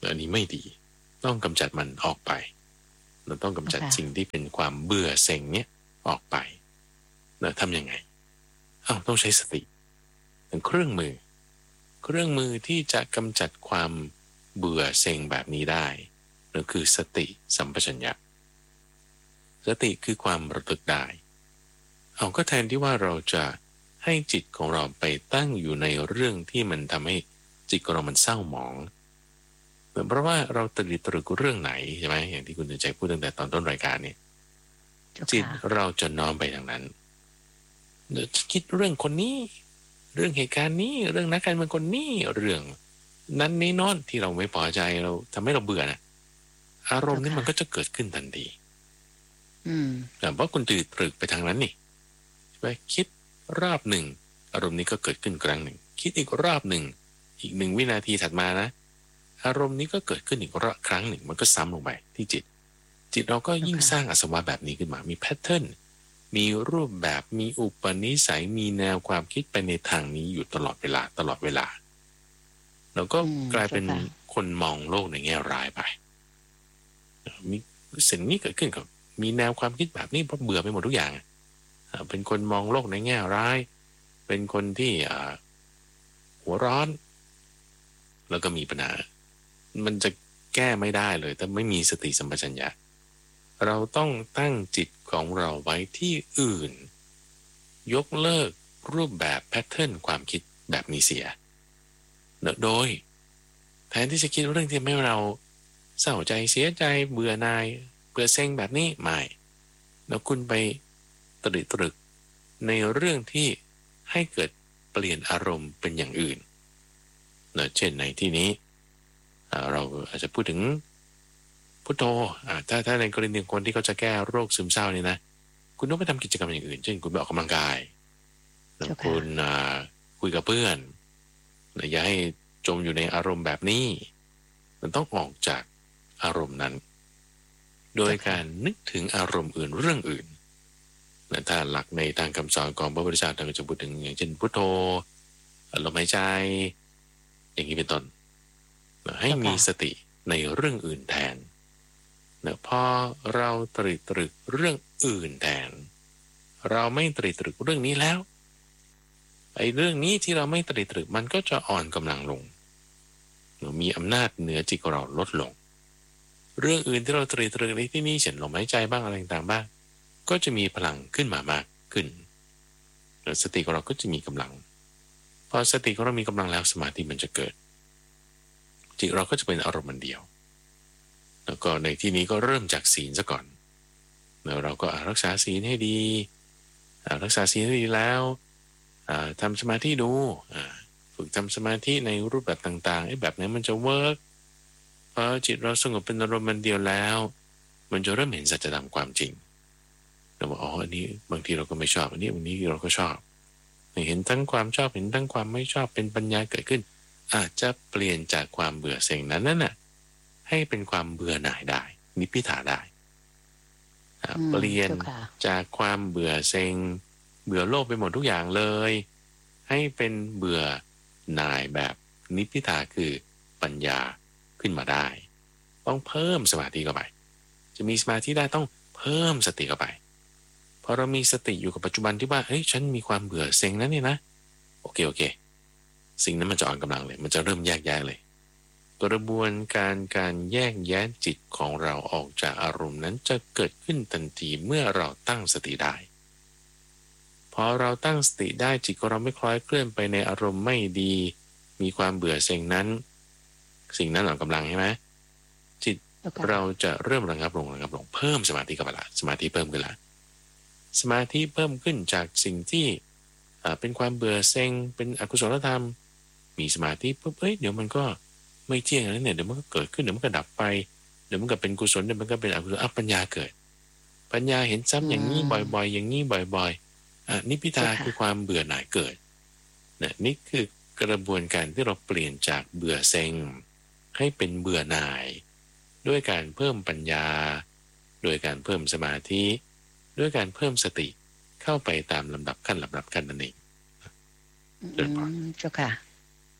Speaker 2: อันนี้ไม่ดีต้องกำจัดมันออกไปเราต้องกำจัด okay. สิ่งที่เป็นความเบื่อเซ็งเนี้ยออกไปแล้วทำยังไงอ้าวต้องใช้สติเป็นเครื่องมือเครื่องมือที่จะกำจัดความเบื่อเซ็งแบบนี้ได้นั่นคือสติสัมปชัญญะสติคือความระลึกได้เอาก็แทนที่ว่าเราจะให้จิตของเราไปตั้งอยู่ในเรื่องที่มันทำให้จิตของเรามันเศร้าหมองเพราะว่าเราตรึกตรึกเรื่องไหนใช่ไหมอย่างที่คุณใจพูดตั้งแต่ตอนต้นรายการเนี่ยจิตเราจะน้อมไปทางนั้นจะคิดเรื่องคนนี้เรื่องเหตุการณ์นี้เรื่องนักการเมืองคนนี้เรื่องนั้นนี้โน้นที่เราไม่พอใจเราทำให้เราเบื่อนะอารมณ์นี้มันก็จะเกิดขึ้นทันทีแต่เพราะคุณตื่นตรึกไปทางนั้นนี่ใช่ไหมคิดรอบหนึ่งอารมณ์นี้ก็เกิดขึ้นครั้งหนึ่งคิดอีกรอบหนึ่งอีกหนึ่งวินาทีถัดมานะอารมณ์นี้ก็เกิดขึ้นอีกรอบครั้งหนึ่งมันก็ซ้ำลงไปที่จิตจิตเราก็ยิ่งสร้างอาสวะแบบนี้ขึ้นมามีแพทเทิร์นมีรูปแบบมีอุปนิสัยมีแนวความคิดไปในทางนี้อยู่ตลอดเวลาตลอดเวลาเราก็กลายเป็นคนมองโลกในแง่ร้ายไปมีสิ่งนี้เกิดขึ้นกับมีแนวความคิดแบบนี้เพราะเบื่อไปหมดทุกอย่างเป็นคนมองโลกในแง่ร้ายเป็นคนที่หัวร้อนแล้วก็มีปัญหามันจะแก้ไม่ได้เลยถ้าไม่มีสติสัมปชัญญะเราต้องตั้งจิตของเราไว้ที่อื่นยกเลิกรูปแบบแพทเทิร์นความคิดแบบนี้เสียโดยแทนที่จะคิดเรื่องที่ทำให้เราเศร้าใจเสียใจเบื่อหน่ายเบื่อเซ็งแบบนี้ไม่แล้วคุณไปตรึกตรึกในเรื่องที่ให้เกิดเปลี่ยนอารมณ์เป็นอย่างอื่นเนะเช่นในที่นี้เราอาจจะพูดถึงพุทโธถ้าถ้าในกรณีคนที่เขาจะแก้โรคซึมเศร้านี่นะคุณต้องไปทำกิจกรรมอย่างอื่นเช่นคุณไปออกกำลังกายคุณคุยกับเพื่อนอย่าให้จมอยู่ในอารมณ์แบบนี้มันต้องออกจากอารมณ์นั้นโดยการนึกถึงอารมณ์อื่นเรื่องอื่นและถ้าหลักในทางคำสอนของพระพุทธเจ้าท่านก็จะพูดถึงอย่างเช่นพุทโธลมหายใจอย่างนี้เป็นต้นให้มีสติในเรื่องอื่นแทนนะพอเราตรึกตรึกเรื่องอื่นแทนเราไม่ตรึกตรึกเรื่องนี้แล้วไอ้เรื่องนี้ที่เราไม่ตรึกตรึกมันก็จะอ่อนกำลังลงมีอำนาจเหนือจิตของเราลดลงเรื่องอื่นที่เราตรึกตรึกในที่นี้เช่นลมหายใจบ้างอะไรต่างๆบ้างก็จะมีพลังขึ้นมามากขึ้นแล้วสติของเราก็จะมีกำลังพอสติของเรามีกำลังแล้วสมาธิมันจะเกิดจิตเราก็จะเป็นอารมณ์เดียวแล้วก็ในที่นี้ก็เริ่มจากศีลซะก่อนแล้วเราก็รักษาศีลให้ดีรักษาศีลให้ดีแล้วทำสมาธิดูฝึกทำสมาธิในรูปแบบต่างๆไอ้แบบไหนมันจะเวิร์กพอจิตเราสงบเป็นอารมณ์เดียวแล้วมันจะเริ่มเห็นสัจธรรมความจริงเราบอกอ๋ออันนี้บางทีเราก็ไม่ชอบอันนี้วันนี้เราก็ชอบเห็นทั้งความชอบเห็นทั้งความไม่ชอบเป็นปัญญาเกิดขึ้นอาจจะเปลี่ยนจากความเบื่อเซ็งนั้นน่ะให้เป็นความเบื่อหน่ายได้นิพพิทาได้เปลี่ยนจากความเบื่อเซ็งเบื่อโลกไปหมดทุกอย่างเลยให้เป็นเบื่อหน่ายแบบนิพพิทาคือปัญญาขึ้นมาได้ต้องเพิ่มสมาธิเข้าไปจะมีสมาธิได้ต้องเพิ่มสติเข้าไปพอเรามีสติอยู่กับปัจจุบันที่ว่าเฮ้ยฉันมีความเบื่อเซ็งนั้นนี่นะโอเคโอเคสิ่งนั้นมันจะอ่อนกำลังเลยมันจะเริ่มแยกแยะเลยกระบวนการการแยกแยะจิตของเราออกจากอารมณ์นั้นจะเกิดขึ้นทันทีเมื่อเราตั้งสติได้พอเราตั้งสติได้จิตของเราไม่คล้อยเคลื่อนไปในอารมณ์ไม่ดีมีความเบื่อเซ็งนั้นสิ่งนั้นอ่อนกำลังใช่ไหมจิต okay. เราจะเริ่มระงับลงระงับลงเพิ่มสมาธิกับละสมาธิเพิ่มขึ้นละสมาธิเพิ่มขึ้นจากสิ่งที่เป็นความเบื่อเซ็งเป็นอกุศลธรรมมีสมาธิปุ๊บเอ้ยเดี๋ยวมันก็ไม่เที่ยงแล้วเนี่ยเดี๋ยวมันก็เกิดขึ้นเดี๋ยวมันก็ดับไปเดี๋ยวมันก็เป็นกุศลเดี๋ยวมันก็เป็นอกุศลอ่ะปัญญาเกิดปัญญาเห็นซ้ำอย่างนี้บ่อยๆอย่างนี้บ่อยๆอ่ะนิพพิทาคือความเบื่อหน่ายเกิดนะนี่คือกระบวนการที่เราเปลี่ยนจากเบื่อเซ็งให้เป็นเบื่อหน่ายด้วยการเพิ่มปัญญาโดยการเพิ่มสมาธิด้วยการเพิ่มสติเข้าไปตามลำดับขั้นลำดับขั้นนั่นเอง
Speaker 1: อืมเจ้าค่ะ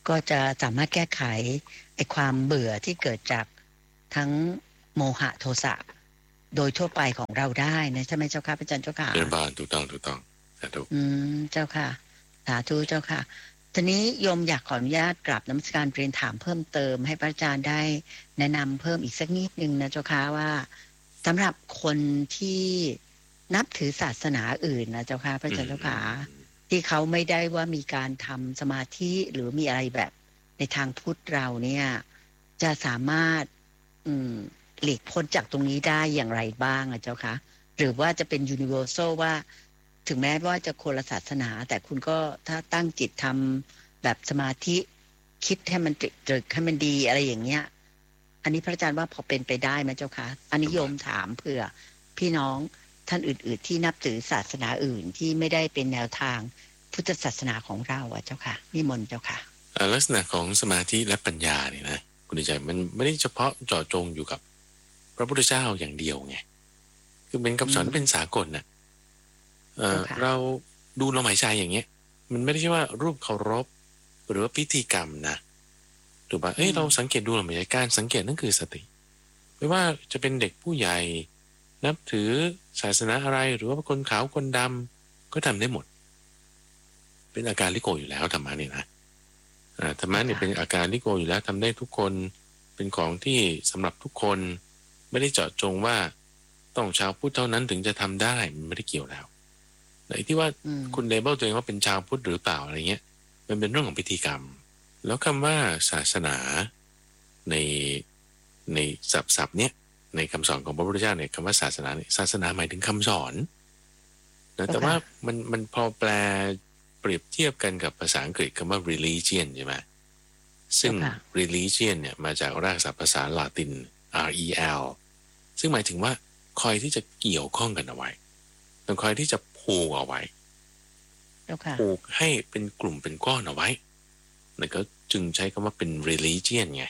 Speaker 1: ก็จะสามารถแก้ไขไอ้ความเบื่อที่เกิดจากทั้งโมหะโทสะโดยทั่วไปของเราได้นะใช่ไหมเจ้าค่ะพระอาจารย์เจ้าค่ะ
Speaker 2: เป็นบ้านถูกต้องถูกต้องสาธุ
Speaker 1: อืมเจ้าค่ะสาธุเจ้าค่ะทีนี้โยมอยากขออนุญาตกราบนมัสการเรียนถามเพิ่มเติมให้พระอาจารย์ได้แนะนำเพิ่มอีกสักนิดนึงนะเจ้าค่ะว่าสำหรับคนที่นับถือศาสนาอื่นนะเจ้าค่ะพระอาจารย์เจ้าค่ะที่เขาไม่ได้ว่ามีการทำสมาธิหรือมีอะไรแบบในทางพุทธเราเนี่ยจะสามารถอืมหลีกพ้นจากตรงนี้ได้อย่างไรบ้างอะเจ้าคะหรือว่าจะเป็น universal ว่าถึงแม้ว่าจะคนละศาสนาแต่คุณก็ถ้าตั้งจิตทำแบบสมาธิคิดให้มันตรึกให้มันดีอะไรอย่างเงี้ยอันนี้พระอาจารย์ว่าพอเป็นไปได้ไหมเจ้าคะอันนี้โยมถามเผื่อพี่น้องท่านอื่นๆที่นับถือศาสนาอื่นที่ไม่ได้เป็นแนวทางพุทธศาสนาของเราอะเจ้าค่ะนิมนต์เจ้าค่ะ
Speaker 2: ลักษณะของสมาธิและปัญญาเนี่ยนะคุณใจมันไม่ได้เฉพาะเจาะจงอยู่กับพระพุทธเจ้าอย่างเดียวไงคือเป็นคำสอนเป็นสากลน่ะเอ่อเราดูลมหายใจอย่างเงี้ยมันไม่ได้ใช่ว่ารูปเคารพหรือว่าพิธีกรรมนะถูกป่ะเอ้ยเราสังเกตดูลมหายใจการสังเกตนั่นคือสติไม่ว่าจะเป็นเด็กผู้ใหญ่นับถือศาสนาอะไรหรือว่าคนขาวคนดำก็ทำได้หมดเป็นอาการลิโกอยู่แล้วธรรมะนี่นะธรรมะเนี่ยเป็นอาการลิโกอยู่แล้วทำได้ทุกคนเป็นของที่สำหรับทุกคนไม่ได้เจาะจงว่าต้องชาวพุทธเท่านั้นถึงจะทำได้มันไม่ได้เกี่ยวแล้วแต่ที่ว่าคุณเลเบลตัวเองว่าเป็นชาวพุทธหรือเปล่าอะไรเงี้ยมันเป็นเรื่องของพิธีกรรมแล้วคำว่าศาสนาในในศัพท์เนี้ยในคำสอนของพระพุทธเจ้าเนี่ยคำว่าศาสนาเนี่ยศาสนาหมายถึงคำสอนนะแต่ว่ามันมันพอแปลเปรียบเทียบกันกับภาษาอังกฤษคำว่า religion ใช่ไหมซึ่ง religion เนี่ยมาจากรากศัพท์ภาษาลาติน R E L ซึ่งหมายถึงว่าคอยที่จะเกี่ยวข้องกันเอาไว้ต้องคอยที่จะผูกเอาไว้ผูกให้เป็นกลุ่มเป็นก้อนเอาไว้แล้วก็จึงใช้คำว่าเป็น religion ไง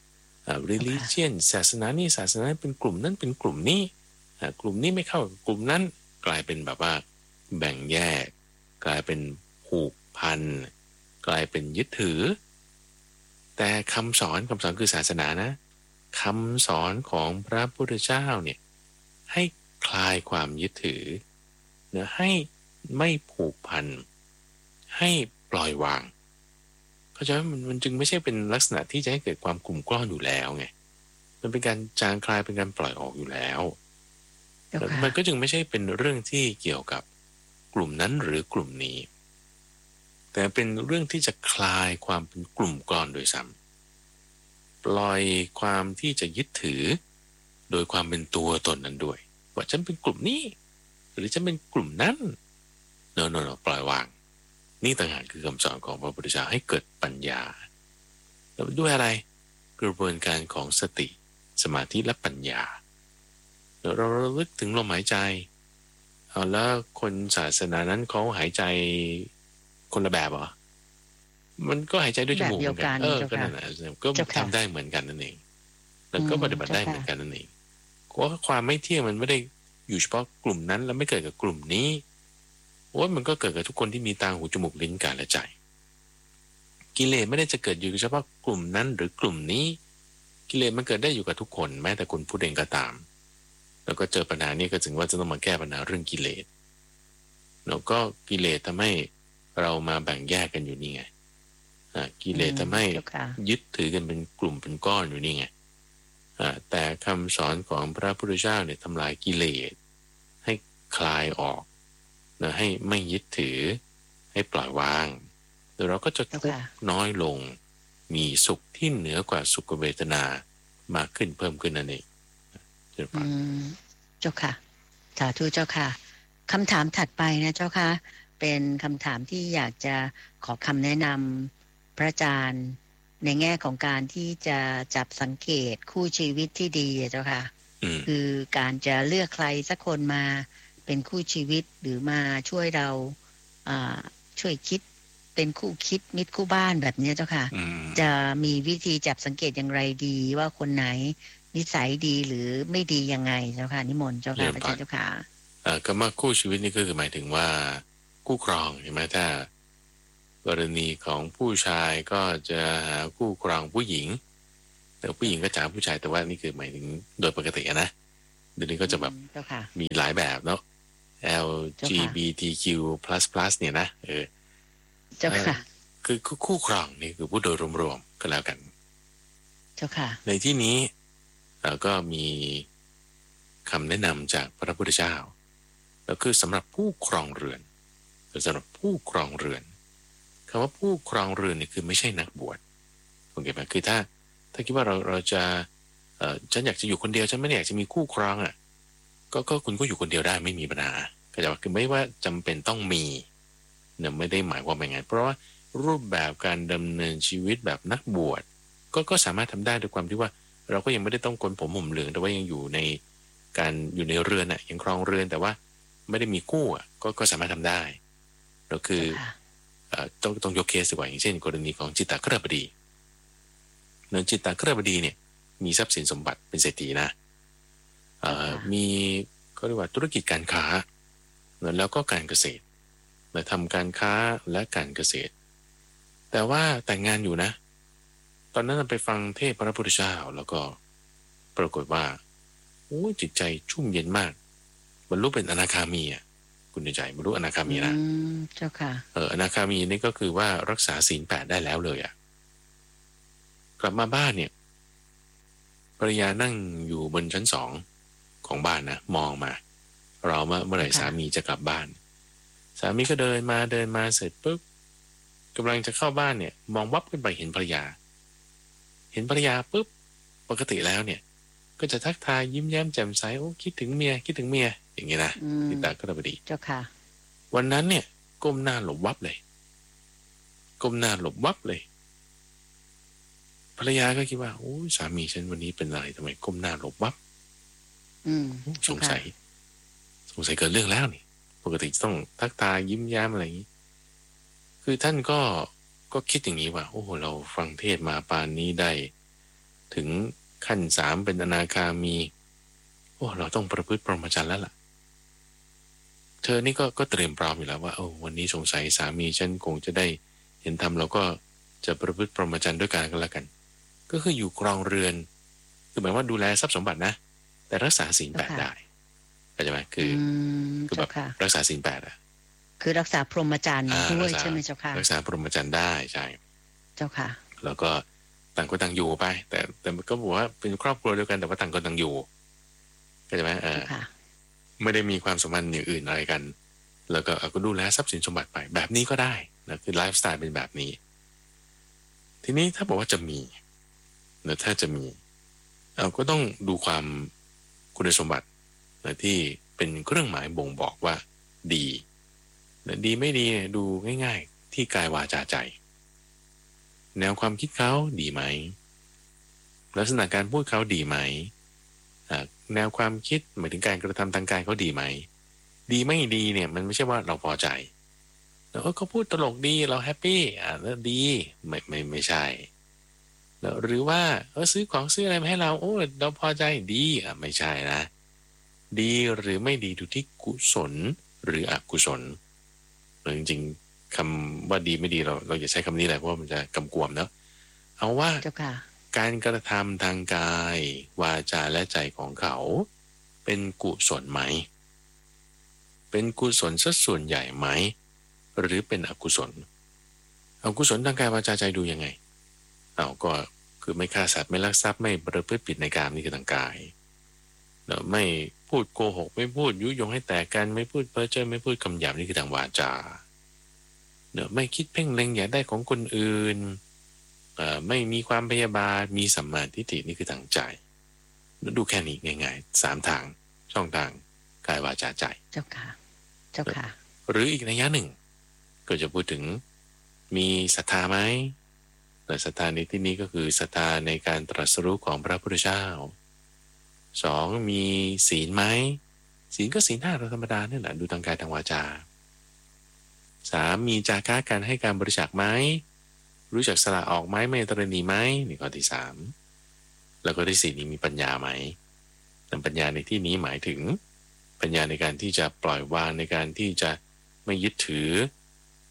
Speaker 2: religion ศาสนานี่ศาสนาเป็นกลุ่มนั้นเป็นกลุ่มนี้กลุ่มนี้ไม่เข้ากับกลุ่มนั้นกลายเป็นแบบว่าแบ่งแยกกลายเป็นผูกพันกลายเป็นยึดถือแต่คำสอนคำสอนคือศาสนานะคำสอนของพระพุทธเจ้าเนี่ยให้คลายความยึดถือเนะให้ไม่ผูกพันให้ปล่อยวางเข้าใจว่ามันมันจึงไม่ใช่เป็นลักษณะที่จะให้เกิดความกลุ่มก้อนอยู่แล้วไงมันเป็นการจางคลายเป็นการปล่อยออกอยู่แล้วมันก็จึงไม่ใช่เป็นเรื่องที่เกี่ยวกับกลุ่มนั้นหรือกลุ่มนี้แต่เป็นเรื่องที่จะคลายความเป็นกลุ่มก้อนโดยซ้ำปล่อยความที่จะยึดถือโดยความเป็นตัวตนนั้นด้วยว่าฉันเป็นกลุ่มนี้หรือฉันเป็นกลุ่มนั้นโน่นโน่นปล่อยวางนี่ต่างหากคือคำสอนของพระพุทธเจ้าให้เกิดปัญญาแล้วด้วยอะไรกระบวนการของสติสมาธิและปัญญาเราระลึกถึงลมหายใจเอาแล้วคนศาสนานั้นเขาหายใจคนละแบบเหรอมันก็หายใจด้วยจมูกเหมือนกันเออก็นั่นแหละก็ทำได้เหมือนกันนั่นเองแล้วก็ปฏิบัติได้เหมือนกันนั่นเองเพราะความไม่เที่ยงมันไม่ได้อยู่เฉพาะกลุ่มนั้นแล้วไม่เกิดกับกลุ่มนี้โอ้ยมันก็เกิดกับทุกคนที่มีตาหูจมูกลิ้นกายและใจกิเลสไม่ได้จะเกิดอยู่เฉพาะกลุ่มนั้นหรือกลุ่มนี้กิเลสมันเกิดได้อยู่กับทุกคนแม้แต่คนพูดเองก็ตามแล้วก็เจอปัญหานี้ก็ถึงว่าจะต้องมาแก้ปัญหาเรื่องกิเลสแล้วก็กิเลสทำให้เรามาแบ่งแยกกันอยู่นี่ไงกิเลสทำให้ยึดถือกันเป็นกลุ่มเป็นก้อนอยู่นี่ไงแต่คำสอนของพระพุทธเจ้าเนี่ยทำลายกิเลสให้คลายออกนะให้ไม่ยึดถือให้ปล่อยวางแล้วเราก็จะทุกข์น้อยลงมีสุขที่เหนือกว่าสุขเวทนามากขึ้นเพิ่มขึ้นนั่นเอง
Speaker 1: อืมเจ้าค่ะสาธุเจ้าค่ะคำถามถัดไปนะเจ้าค่ะเป็นคำถามที่อยากจะขอคำแนะนำพระอาจารย์ในแง่ของการที่จะจับสังเกตคู่ชีวิตที่ดีเจ้าค่ะคือการจะเลือกใครสักคนมาเป็นคู่ชีวิตหรือมาช่วยเราช่วยคิดเป็นคู่คิดมิตรคู่บ้านแบบนี้เจ้าค่ะจะมีวิธีจับสังเกตอย่างไรดีว่าคนไหนนิสัยดีหรือไม่ดียังไงเจ้าค่ะนิมนต์เจ้าค่ะพระเจ้าค่ะ
Speaker 2: คำว่าคู่ชีวิตนี่ก็คือหมายถึงว่าคู่ครองใช่ไหมถ้ากรณีของผู้ชายก็จะหาคู่ครองผู้หญิงแต่ผู้หญิงก็จะหาผู้ชายแต่ว่านี่คือหมายถึงโดยปกตินะเดี๋ยวนี้ก็จะแบบมีหลายแบบเนาะ แอล จี บี ที คิว พลัส พลัส เนี่ยนะเออ
Speaker 1: เจ้าค่ะ
Speaker 2: คือคู่ครองนี่คือพูดโดยรวมๆก็แล้วกัน
Speaker 1: เจ้าค่ะ
Speaker 2: ในที่นี้เราก็มีคำแนะนำจากพระพุทธเจ้าแล้วคือสำหรับผู้ครองเรือนสำหรับผู้ครองเรือนคำว่าผู้ครองเรือนนี่คือไม่ใช่นักบวชโอเคไหมคือถ้าถ้าคิดว่าเราเราจะเอ่อฉันอยากจะอยู่คนเดียวฉันไม่อยากจะมีคู่ครองอ่ะก็ก็คุณก็อยู่คนเดียวได้ไม่มีปัญหาก็จะว่าคือไม่ว่าจำเป็นต้องมีเนี่ยไม่ได้หมายความว่าอย่างนั้นเพราะว่ารูปแบบการดำเนินชีวิตแบบนักบวชก็ก็สามารถทำได้ด้วยความที่ว่าเราก็ยังไม่ได้ต้องโกนผมห่มเหลืองแต่ว่ายังอยู่ในการอยู่ในเรือนอ่ะยังครองเรือนแต่ว่าไม่ได้มีคู่อ่ะก็ก็สามารถทำได้ก็คือต้องต้องยกเคสดีกว่าอย่างเช่นกรณีของจิตตคฤบดีเนื่องจิตตคฤบดีเนี่ยมีทรัพย์สินสมบัติเป็นเศรษฐีนะมีเขาเรียกว่าธุรกิจการค้าแล้วก็การเกษตรทำการค้าและการเกษตรแต่ว่าแต่งงานอยู่นะตอนนั้นไปฟังเทศพระพุทธเจ้าแล้วก็ปรากฏว่าโอ้จิตใจชุ่มเย็นมากบรรลุเป็นอนาคามีอ่ะคุณใจบรรลุอนาคามีนะ
Speaker 1: เจ้าค่ะ
Speaker 2: เอออนาคามีนี่ก็คือว่ารักษาศีลแปดได้แล้วเลยอ่ะกลับมาบ้านเนี่ยภรรยานั่งอยู่บนชั้นสองของบ้านนะมองมาเราเมื่อเมื่อไหร่สามีจะกลับบ้านสามีก็เดินมาเดินมาเสร็จปุ๊บกำลังจะเข้าบ้านเนี่ยมองวับขึ้นไปเห็นภรรยาเห็นภรรยาปุ๊บปกติแล้วเนี่ยก็จะทักทายยิ้มแย้มแจ่มใสโอ้คิดถึงเมียคิดถึงเมียอย่างเงี้ยนะติดตาก็ระบดี
Speaker 1: เจ้าค่ะ
Speaker 2: วันนั้นเนี่ยก้มหน้าหลบวับเลยก้มหน้าหลบวับเลยภรรยาก็คิดว่าโอ้สามีฉันวันนี้เป็นอะไรทำไมก้มหน้าหลบวับสงสัยสงสัยเกิดเรื่องแล้วนี่ปกติต้องทักทายยิ้มแย้มอะไรอย่างนี้คือท่านก็ก็คิดอย่างนี้ว่าโอ้โหเราฟังเทศมาปานนี้ได้ถึงขั้นสามเป็นอนาคามีโอ้เราต้องประพฤติพรหมจรรย์แล้วล่ะเธอนี่ก็ก็เตรียมพร้อมอยู่แล้วว่าโอ้วันนี้สงสัยสามีฉันคงจะได้เห็นธรรมเราก็จะประพฤติพรหมจรรย์ด้วยกันกันแล้วกันก็คืออยู่ครองเรือนคือหมายว่าดูแลทรัพย์สมบัตินะแต่รักษาศีลแปดได้เข้าใจไหมคือคือแบบรักษาศีลแปดอ่ะ
Speaker 1: คือรักษาพรหมจรรย์ด้วยใช่ไหมเจ้าค่ะ
Speaker 2: รักษาพรหมจรรย์ได้ใช่
Speaker 1: เจ้าค่ะ
Speaker 2: แล้วก็ต่างคนต่างอยู่ไปแต่แต่ก็บอกว่าเป็นครอบครัวเดียวกันแต่ว่าต่างคนต่างอยู่เข้าใจไหมเออไม่ได้มีความสัมพันธ์อย่างอื่นอะไรกันแล้วก็ก็ดูแลทรัพย์สินสมบัติไปแบบนี้ก็ได้นะคือไลฟ์สไตล์เป็นแบบนี้ทีนี้ถ้าบอกว่าจะมีนะถ้าจะมีเราก็ต้องดูความคุณสมบัตินะที่เป็นเครื่องหมายบ่งบอกว่าดีนะดีไม่ดีดูง่ายๆที่กายวาจาใจแนวความคิดเขาดีไหมลักษณะการพูดเขาดีไหมแนวความคิดหมายถึงการกระทำทางกายเขาดีไหมดีไม่ดีเนี่ยมันไม่ใช่ว่าเราพอใจแล้วเขาพูดตลกดีเราแฮปปี้อ่ะแล้วดีไม่ไม่ไม่ใช่แล้วหรือว่าเออซื้อของซื้ออะไรมาให้เราโอ้เราพอใจดีอ่ะไม่ใช่นะดีหรือไม่ดีดูที่กุศลหรืออกุศลจริงๆคำว่าดีไม่ดีเราเราอย่าใช้คำนี้แหละเพราะว่ามันจะกำกวมเนาะเอาว่าการกระทำทางกายวาจาและใจของเขาเป็นกุศลไหมเป็นกุศลสัดส่วนใหญ่ไหมหรือเป็นอกุศลอกุศลทางกายวาจาใจดูยังไงเอาก็คือไม่ฆ่าสัตว์ไม่ลักทรัพย์ไม่ประพฤติผิดในกามนี่คือทางกายเนาะไม่พูดโกหกไม่พูดยุยงให้แตกกันไม่พูดเพ้อเจ้อไม่พูดคำหยาบนี่คือทางวาจาเนาะไม่คิดเพ่งเล็งอยากได้ของคนอื่นเอ่อไม่มีความพยาบาทมีสัมมาทิฏฐินี่คือทางใจดูแค่นี้ง่ายๆสามทางช่องทางกายวาจาใจ
Speaker 1: เจ้าค่ะเจ้าค่ะ
Speaker 2: หรืออีกนัยยะหนึ่งก็จะพูดถึงมีศรัทธาไหมแต่ศรัทธาในที่นี้ก็คือศรัทธาในการตรัสรู้ของพระพุทธเจ้าสองมีศีลไหมศีลก็ศีลห้าธรรมดาเนี่ยแหละดูทางกายทางวาจาสามมีจาคะการให้การบริจาคไหมรู้จักสละออกไหมไม่ตระหนี่ไหมนี่ข้อที่สามแล้วก็ที่สี่นี้มีปัญญาไหมแต่ปัญญาในที่นี้หมายถึงปัญญาในการที่จะปล่อยวางในการที่จะไม่ยึดถือ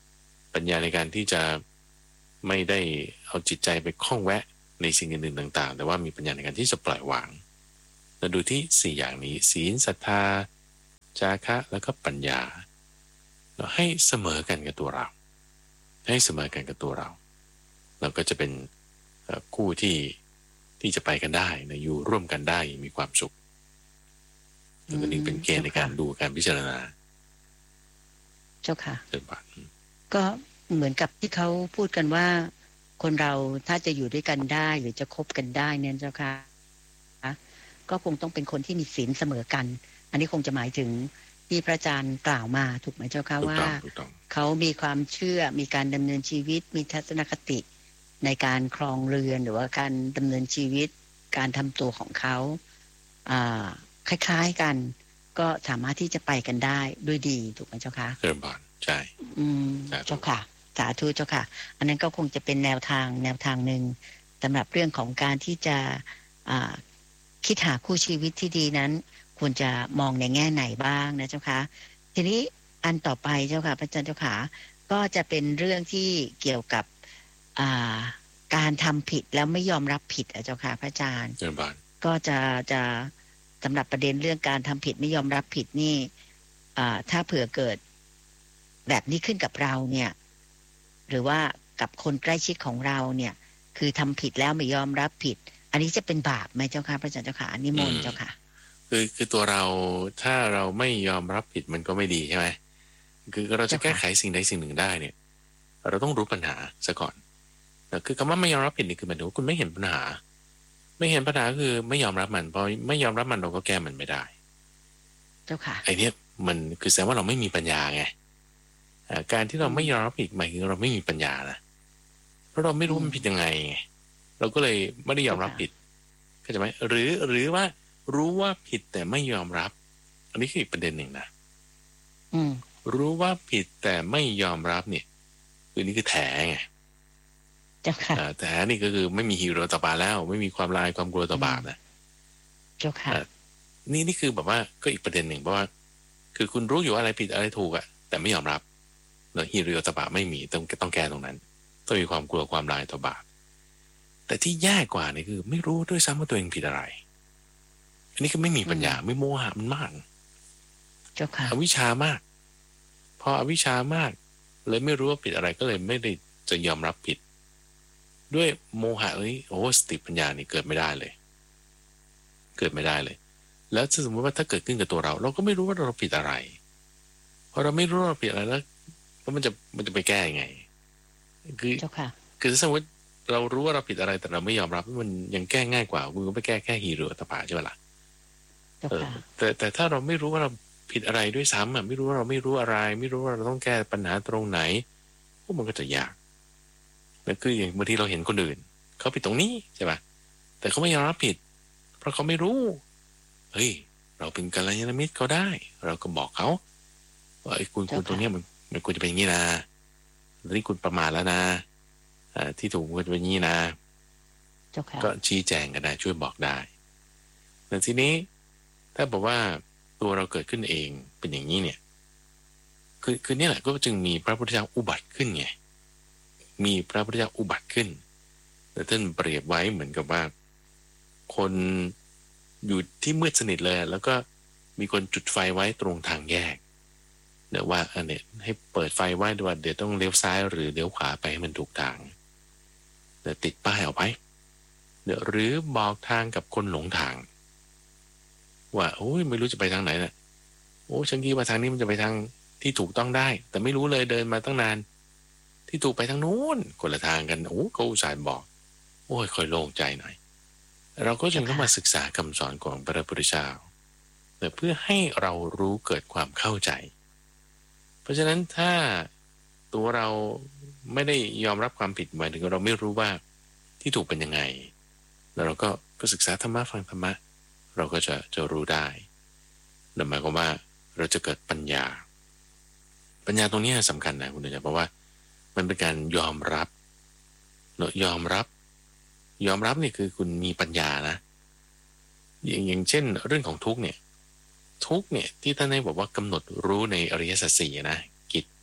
Speaker 2: ปัญญาในการที่จะไม่ได้เอาจิตใจไปคล้องแวะในสิ่งอื่นๆต่างๆแต่ว่ามีปัญญาในการที่จะปล่อยวางเราดูที่สี่อย่างนี้ศีลศรัทธาจาคะแล้วก็ปัญญาเราให้เสมอกันกับตัวเราให้เสมอกันกับตัวเราเราก็จะเป็นคู่ที่ที่จะไปกันได้นะอยู่ร่วมกันได้มีความสุขตัวนี้เป็นเกณฑ์ในการดูการพิจารณา
Speaker 1: เจ้าค่ะ
Speaker 2: เดินบาท
Speaker 1: ก็เหมือนกับที่เขาพูดกันว่าคนเราถ้าจะอยู่ด้วยกันได้หรือจะคบกันได้เนี่ยเจ้าค่ะก็คงต้องเป็นคนที่มีศีลเสมอกันอันนี้คงจะหมายถึงที่พระอาจารย์กล่าวมาถูกไหมเจ้าค่ะว่าเขามีความเชื่อมีการดำเนินชีวิตมีทัศนคติในการครองเรือนหรือว่าการดำเนินชีวิตการทำตัวของเขาคล้ายๆกันก็สามารถที่จะไปกันได้ด้วยดีถูกไหมเจ้าคะ
Speaker 2: เริ่มบานใช่
Speaker 1: อืมเจ้าค่ะสาธุเจ้าค่ะอันนั้นก็คงจะเป็นแนวทางแนวทางหนึ่งสำหรับเรื่องของการที่จะคิดหาคู่ชีวิตที่ดีนั้นควรจะมองในแง่ไหนบ้างนะเจ้าค่ะทีนี้อันต่อไปเจ้าค่ะพระอาจารย์เจ้าค่ะก็จะเป็นเรื่องที่เกี่ยวกับการทำผิดแล้วไม่ยอมรับผิดอ่ะเจ้าค่ะพระอาจารย์ก็จะจะสำหรับประเด็นเรื่องการทำผิดไม่ยอมรับผิดนี่ถ้าเผื่อเกิดแบบนี้ขึ้นกับเราเนี่ยหรือว่ากับคนใกล้ชิดของเราเนี่ยคือทำผิดแล้วไม่ยอมรับผิดอันนี้จะเป็นบาปไหมเจ้าค่ะพระอาจารย์เจ้าค่ะนิมนต์เจ้าค่ะ
Speaker 2: คือคือตัวเราถ้าเราไม่ยอมรับผิดมันก็ไม่ดีใช่ไหมคือเราจะแก้ไขสิ่งใดสิ่งหนึ่งได้เนี่ยเราต้องรู้ปัญหาซะก่อนคือคำว่าไม่ยอมรับผิดนี่คือหมายถึงว่าคุณไม่เห็นปัญหาไม่เห็นปัญหาคือไม่ยอมรับมันเพราะไม่ยอมรับมันเราก็แก้มันไม่ได้
Speaker 1: เจ้าค่ะ
Speaker 2: ไอ้นี่มันคือแสดงว่าเราไม่มีปัญญาไงการที่เราไม่ยอมรับผิดหมายถึงเราไม่มีปัญญานะเพราะเราไม่รู้มันผิดยังไงเราก็เลยไม่ได้ยอมรับผิดเข้าใจไหมหรือหรือว่ารู้ว่าผิดแต่ไม่ยอมรับอันนี้คืออีกประเด็นหนึ่งนะรู้ว่าผิดแต่ไม่ยอมรับเนี่ยคือนี่คือแถไง
Speaker 1: เจ้าค่ะ
Speaker 2: แต่นี่ก็คือไม่มีฮีโร่ต่อบาปแล้วไม่มีความลายความกลัวต่อบาปนะ
Speaker 1: เจ้าค่ะ
Speaker 2: นี่นี่คือแบบว่าก็อีกประเด็นหนึ่งเพราะว่าคือคุณรู้อยู่อะไรผิดอะไรถูกอะแต่ไม่ยอมรับเนอะฮีโร่ต่อบาปไม่มีต้องต้องแก้ตรงนั้นต้องมีความกลัวความลายต่อบาปแต่ที่แย่กว่านี่คือไม่รู้ด้วยซ้ำว่าตัวเองผิดอะไรอันนี้คือไม่มีปัญญาไม่โมหะมันมาก
Speaker 1: เจ้าค่ะ
Speaker 2: อวิชชามากพออวิชชามากเลยไม่รู้ว่าผิดอะไรก็เลยไม่ได้จะยอมรับผิดด้วยโมหะเอ้ยโอ้สติปัญญานี่เกิดไม่ได้เลยเกิดไม่ได้เลยแล้วสมมติว่าถ้าเกิดขึ้นกับตัวเราเราก็ไม่รู้ว่าเราผิดอะไรพอเราไม่รู้ว่าเราผิดอะไรแล้วแล้วมันจะมันจะไปแก้ยังไงคือคือสมมติเรารู้ว่าเราผิดอะไรแต่เราไม่ยอมรับมันยังแก้ง่ายกว่าคุณก็ไปแก้แค่ฮีโร่ตปาใช่ไหมล่ะเออแต่แต่ถ้าเราไม่รู้ว่าเราผิดอะไรด้วยซ้ำอ่ะไม่รู้ว่าเราไม่รู้อะไรไม่รู้ว่าเราต้องแก้ปัญหาตรงไหนพวกมันก็จะยากนั่นคืออย่างบางทีเราเห็นคนอื่นเขาผิดตรงนี้ใช่ป่ะแต่เขาไม่ยอมรับผิดเพราะเขาไม่รู้เฮ้ยเราเป็นกัลยาณมิตรเขาได้เราก็บอกเขาว่าไอ้คุณคุณตรงนี้มันมันควรจะเป็นอย่างนี้นะแล้วนี่คุณประมาทแล้วนะอ่าที่ถูกควรจะเป็นอย่างนี้นะก็ชี้แจงกันได้ช่วยบอกได้แต่ทีนี้ถ้าบอกว่าตัวเราเกิดขึ้นเองเป็นอย่างนี้เนี่ยคือคือเนี่ยแหละก็จึงมีพระพุทธเจ้าอุบัติขึ้นไงมีพระพุทธเจ้าอุบัติขึ้นแต่ท่านเปรียบไว้เหมือนกับว่าคนอยู่ที่มืดสนิทเลยแล้วก็มีคนจุดไฟไว้ตรงทางแยกเดี๋ยวว่าอันนี้ให้เปิดไฟไว้ด้วยเดี๋ยวต้องเลี้ยวซ้ายหรือเลี้ยวขวาไปให้มันถูกทางเดี๋ยวติดป้ายเอาไว้เดี๋ยวหรือบอกทางกับคนหลงทางว่าโอ้ยไม่รู้จะไปทางไหนน่ะโอ้ฉันคิดว่าทางนี้มันจะไปทางที่ถูกต้องได้แต่ไม่รู้เลยเดินมาตั้งนานที่ถูกไปทางโน้นคนละทางกันโอ้เขาอุตส่าห์บอกโอ้ยค่อยโล่งใจหน่อยเราก็จึงต้องมาศึกษาคำสอนของพระพุทธเจ้าเพื่อให้เรารู้เกิดความเข้าใจเพราะฉะนั้นถ้าตัวเราไม่ได้ยอมรับความผิดหมายถึงเราไม่รู้ว่าที่ถูกเป็นยังไงแล้วเราก็ก็ศึกษาธรรมะฟังธรรมะเราก็จะจะรู้ได้นั่นหมายความว่าเราจะเกิดปัญญาปัญญาตรงนี้สำคัญนะคุณเดชเพราะว่ามันเป็นการยอมรับเนอะยอมรับยอมรับนี่คือคุณมีปัญญานะอย่างอย่างเช่นเรื่องของทุกข์เนี่ยทุกข์เนี่ยที่ท่านให้บอกว่ากำหนดรู้ในอริยสัจสี่นะกิจ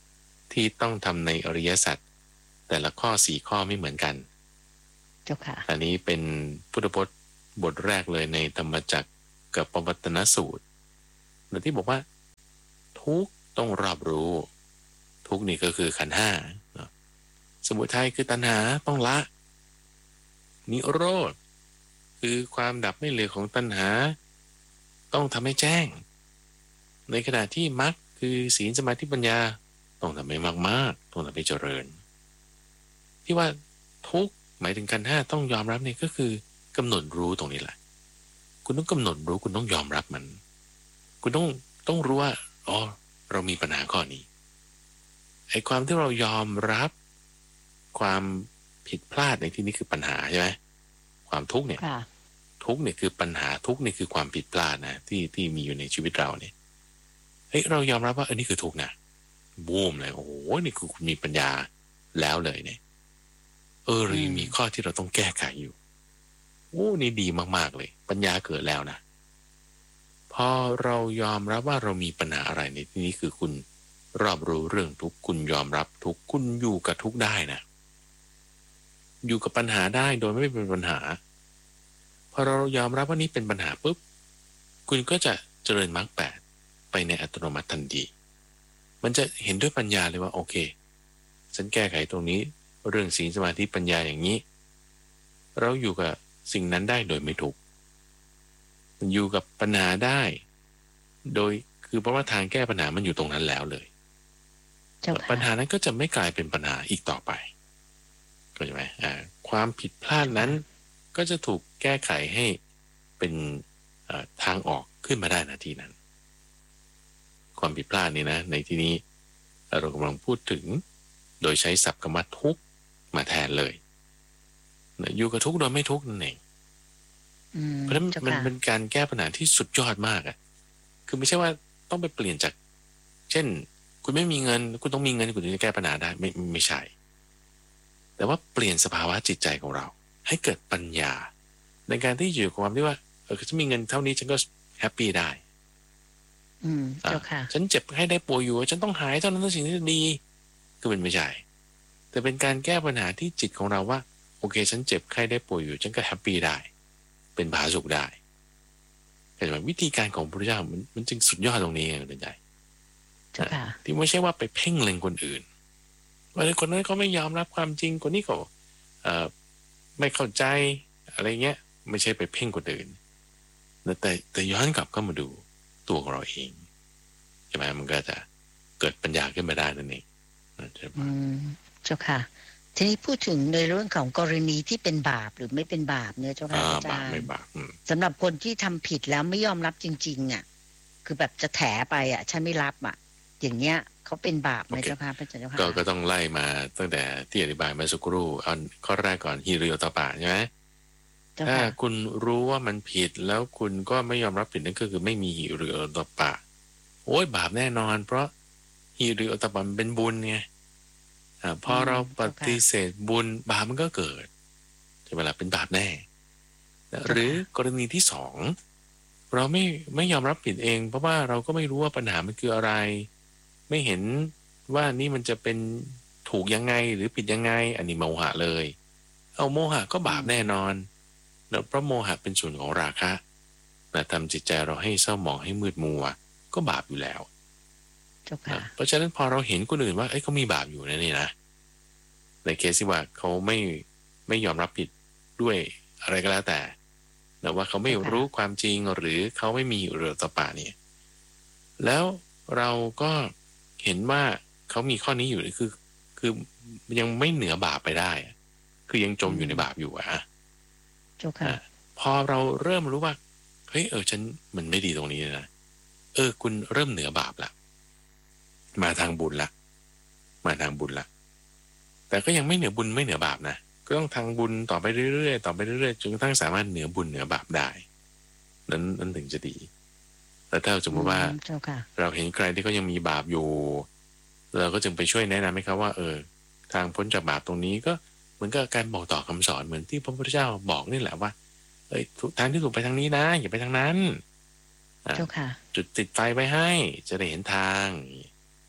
Speaker 2: ที่ต้องทำในอริยสัจแต่ละข้อสี่ข้อไม่เหมือนกัน
Speaker 1: เจ้าค่ะ
Speaker 2: อันนี้เป็นพุทธพจน์บทแรกเลยในธรรมจักรกับปวัตตนสูตรที่บอกว่าทุกต้องรอบรู้ทุกนี่ก็คือขันธ์ห้าสมุทัยคือตัณหาต้องละนิโรธคือความดับไม่เหลือของตัณหาต้องทำให้แจ้งในขณะที่มรรคคือศีลสมาธิปัญญาต้องทำให้มากๆต้องทำให้เจริญที่ว่าทุกหมายถึงขันธ์ห้าต้องยอมรับนี่ก็คือกำหนดรู้ตรงนี้แหละคุณต้องกำหนดรู้คุณต้องยอมรับมันคุณต้องต้องรู้ว่าอ๋อเรามีปัญหาข้อนี้ไอ้ความที่เรายอมรับความผิดพลาดในที่นี้คือปัญหาใช่ไหมความทุกข์เนี่ยทุกข์เนี่ยคือปัญหาทุกข์เนี่ยคือความผิดพลาดนะที่ที่มีอยู่ในชีวิตเราเนี่ยเฮ้ยเรายอมรับว่าเออนี่คือทุกข์นะบูมเลยโอ้โหนี่คือคุณมีปัญญาแล้วเลยเนี่ยเออเรายังมีข้อที่เราต้องแก้ไขอยู่โอ้นี่ดีมากๆเลยปัญญาเกิดแล้วนะพอเรายอมรับว่าเรามีปัญหาอะไรในที่นี้คือคุณรอบรู้เรื่องทุกข์คุณยอมรับทุกข์คุณอยู่กับทุกข์ได้นะอยู่กับปัญหาได้โดยไม่เป็นปัญหาพอเรายอมรับว่านี้เป็นปัญหาปุ๊บคุณก็จะเจริญมรรคแปดไปในอัตโนมัติทันทีมันจะเห็นด้วยปัญญาเลยว่าโอเคฉันแก้ไขตรงนี้เรื่องศีลสมาธิปัญญาอย่างนี้เราอยู่กับสิ่งนั้นได้โดยไม่ทุกข์อยู่กับปัญหาได้โดยคือเพราะว่าทางแก้ปัญหามันอยู่ตรงนั้นแล้วเลยปัญหานั้นก็จะไม่กลายเป็นปัญหาอีกต่อไปเข้าใจไหมอ่าความผิดพลาดนั้นก็จะถูกแก้ไขให้เป็นทางออกขึ้นมาได้นาทีนั้นความผิดพลาดนี่นะในที่นี้เรากำลังพูดถึงโดยใช้ศัพท์คำว่าทุกข์มาแทนเลยอยู่กับทุกข์โดยไม่ทุกข์นั่นเองเพราะฉะนั้นมันเป็นการแก้ปัญหาที่สุดยอดมากอ่ะคือไม่ใช่ว่าต้องไปเปลี่ยนจากเช่นคุณไม่มีเงินคุณต้องมีเงินคุณถึงจะแก้ปัญหาได้ไม่ไม่ใช่แต่ว่าเปลี่ยนสภาวะจิตใจของเราให้เกิดปัญญาในการที่อยู่กับความที่ว่าเออฉันมีเงินเท่านี้ฉันก็แฮปปี้ได้
Speaker 1: อืมเจ้าค่ะ
Speaker 2: ฉันเจ็บให้ได้ป่วยอยู่ฉันต้องหายเท่านั้นสิ่งที่ดีคือมันไม่ใช่แต่เป็นการแก้ปัญหาที่จิตของเราว่าโอเคฉันเจ็บไข้ได้ป่วยอยู่ฉันก็แฮปปี้ได้เป็นผาสุกได้แต่วิธีการของพระพุทธเจ้ามันมันจึงสุดยอดตรงนี้เป็นใจที่ไม่ใช่ว่าไปเพ่งเล็งคนอื่นว่าคนนั้นเขาไม่ยอมรับความจริงคนนี้ก็ไม่เข้าใจอะไรเงี้ยไม่ใช่ไปเพ่งคนอื่นแต่แต่ย้อนกลับก็มาดูตัวของเราเองใช่ไหมมันก็จะเกิดปัญญาขึ้นมาได้นั่นเอง
Speaker 1: อืมเจ้าค่ะทีนี้พูดถึงในเรื่องของกรณีที่เป็นบาปหรือไม่เป็นบาปเนี่ยเจ้าค่ะอาจารย์สำหรับคนที่ทำผิดแล้วไม่ยอมรับจริงๆอ่ะคือแบบจะแถไปอ่ะฉันไม่รับอ่ะอย่างเงี้ยเขาเป็นบาปไหมเจ้าค่ะพระเจ้าค่ะ
Speaker 2: ก็ต้องไล่มาตั้งแต่ที่อธิบายมาสักครู่เอาข้อแรกก่อนฮิริโอตปะใช่ไหมถ้าคุณรู้ว่ามันผิดแล้วคุณก็ไม่ยอมรับผิดนั่นก็คือไม่มีฮิริโอตปะโอ้ยบาปแน่นอนเพราะฮิริโอตปะมันเป็นบุญไงพอเราปฏิเสธบุญบาปมันก็เกิดใช่ไหมล่ะเป็นบาปแน่หรือกรณีที่สองเราไม่ไม่ยอมรับผิดเองเพราะว่าเราก็ไม่รู้ว่าปัญหามันคืออะไรไม่เห็นว่านี่มันจะเป็นถูกยังไงหรือผิดยังไงอันนี้โมหะเลยเอาโมหะก็บาปแน่นอนเพราะโมหะเป็นส่วนของราคะแต่ทำจิตใจเราให้เศร้าหมองให้มืดมัวก็บาปอยู่แล้วเพราะฉะนั้นพอเราเห็นคนอื่นว่าเอ้ยเขามีบาปอยู่นะนี่นะในเคสที่ว่าเขาไม่ไม่ยอมรับผิดด้วยอะไรก็แล้วแต่แต่ว่าเขาไม่รู้ความจริงหรือเขาไม่มีเรือตปะเนี่ยแล้วเราก็เห็นว่าเขามีข้อนี้อยู่คือคือยังไม่เหนือบาปไปได้คือยังจมอยู่ในบาปอยู่อะพอเราเริ่มรู้ว่าเฮ้ยเออฉันมันไม่ดีตรงนี้นะเออคุณเริ่มเหนือบาปละมาทางบุญละมาทางบุญละแต่ก็ยังไม่เหนือบุญไม่เหนือบาปนะก็ต้องทางบุญต่อไปเรื่อยๆต่อไปเรื่อยๆจนกระทั่งสามารถเหนือบุญเหนือบาปได้นั้นนั้นถึงจะดีแต่ถ้าสมมติว่าเราเห็นใครที่เขายังมีบาปอยู่เราก็จึงไปช่วยแนะนำให้เขาว่าเออทางพ้นจากบาปตรงนี้ก็เหมือนกับการบอกต่อคำสอนเหมือนที่พระพุทธเจ้าบอกนี่แหละว่าเอ้ยทางที่ถูกไปทางนี้นะอย่าไปทางนั้นจุดติดไฟไว้ให้จะได้เห็นทาง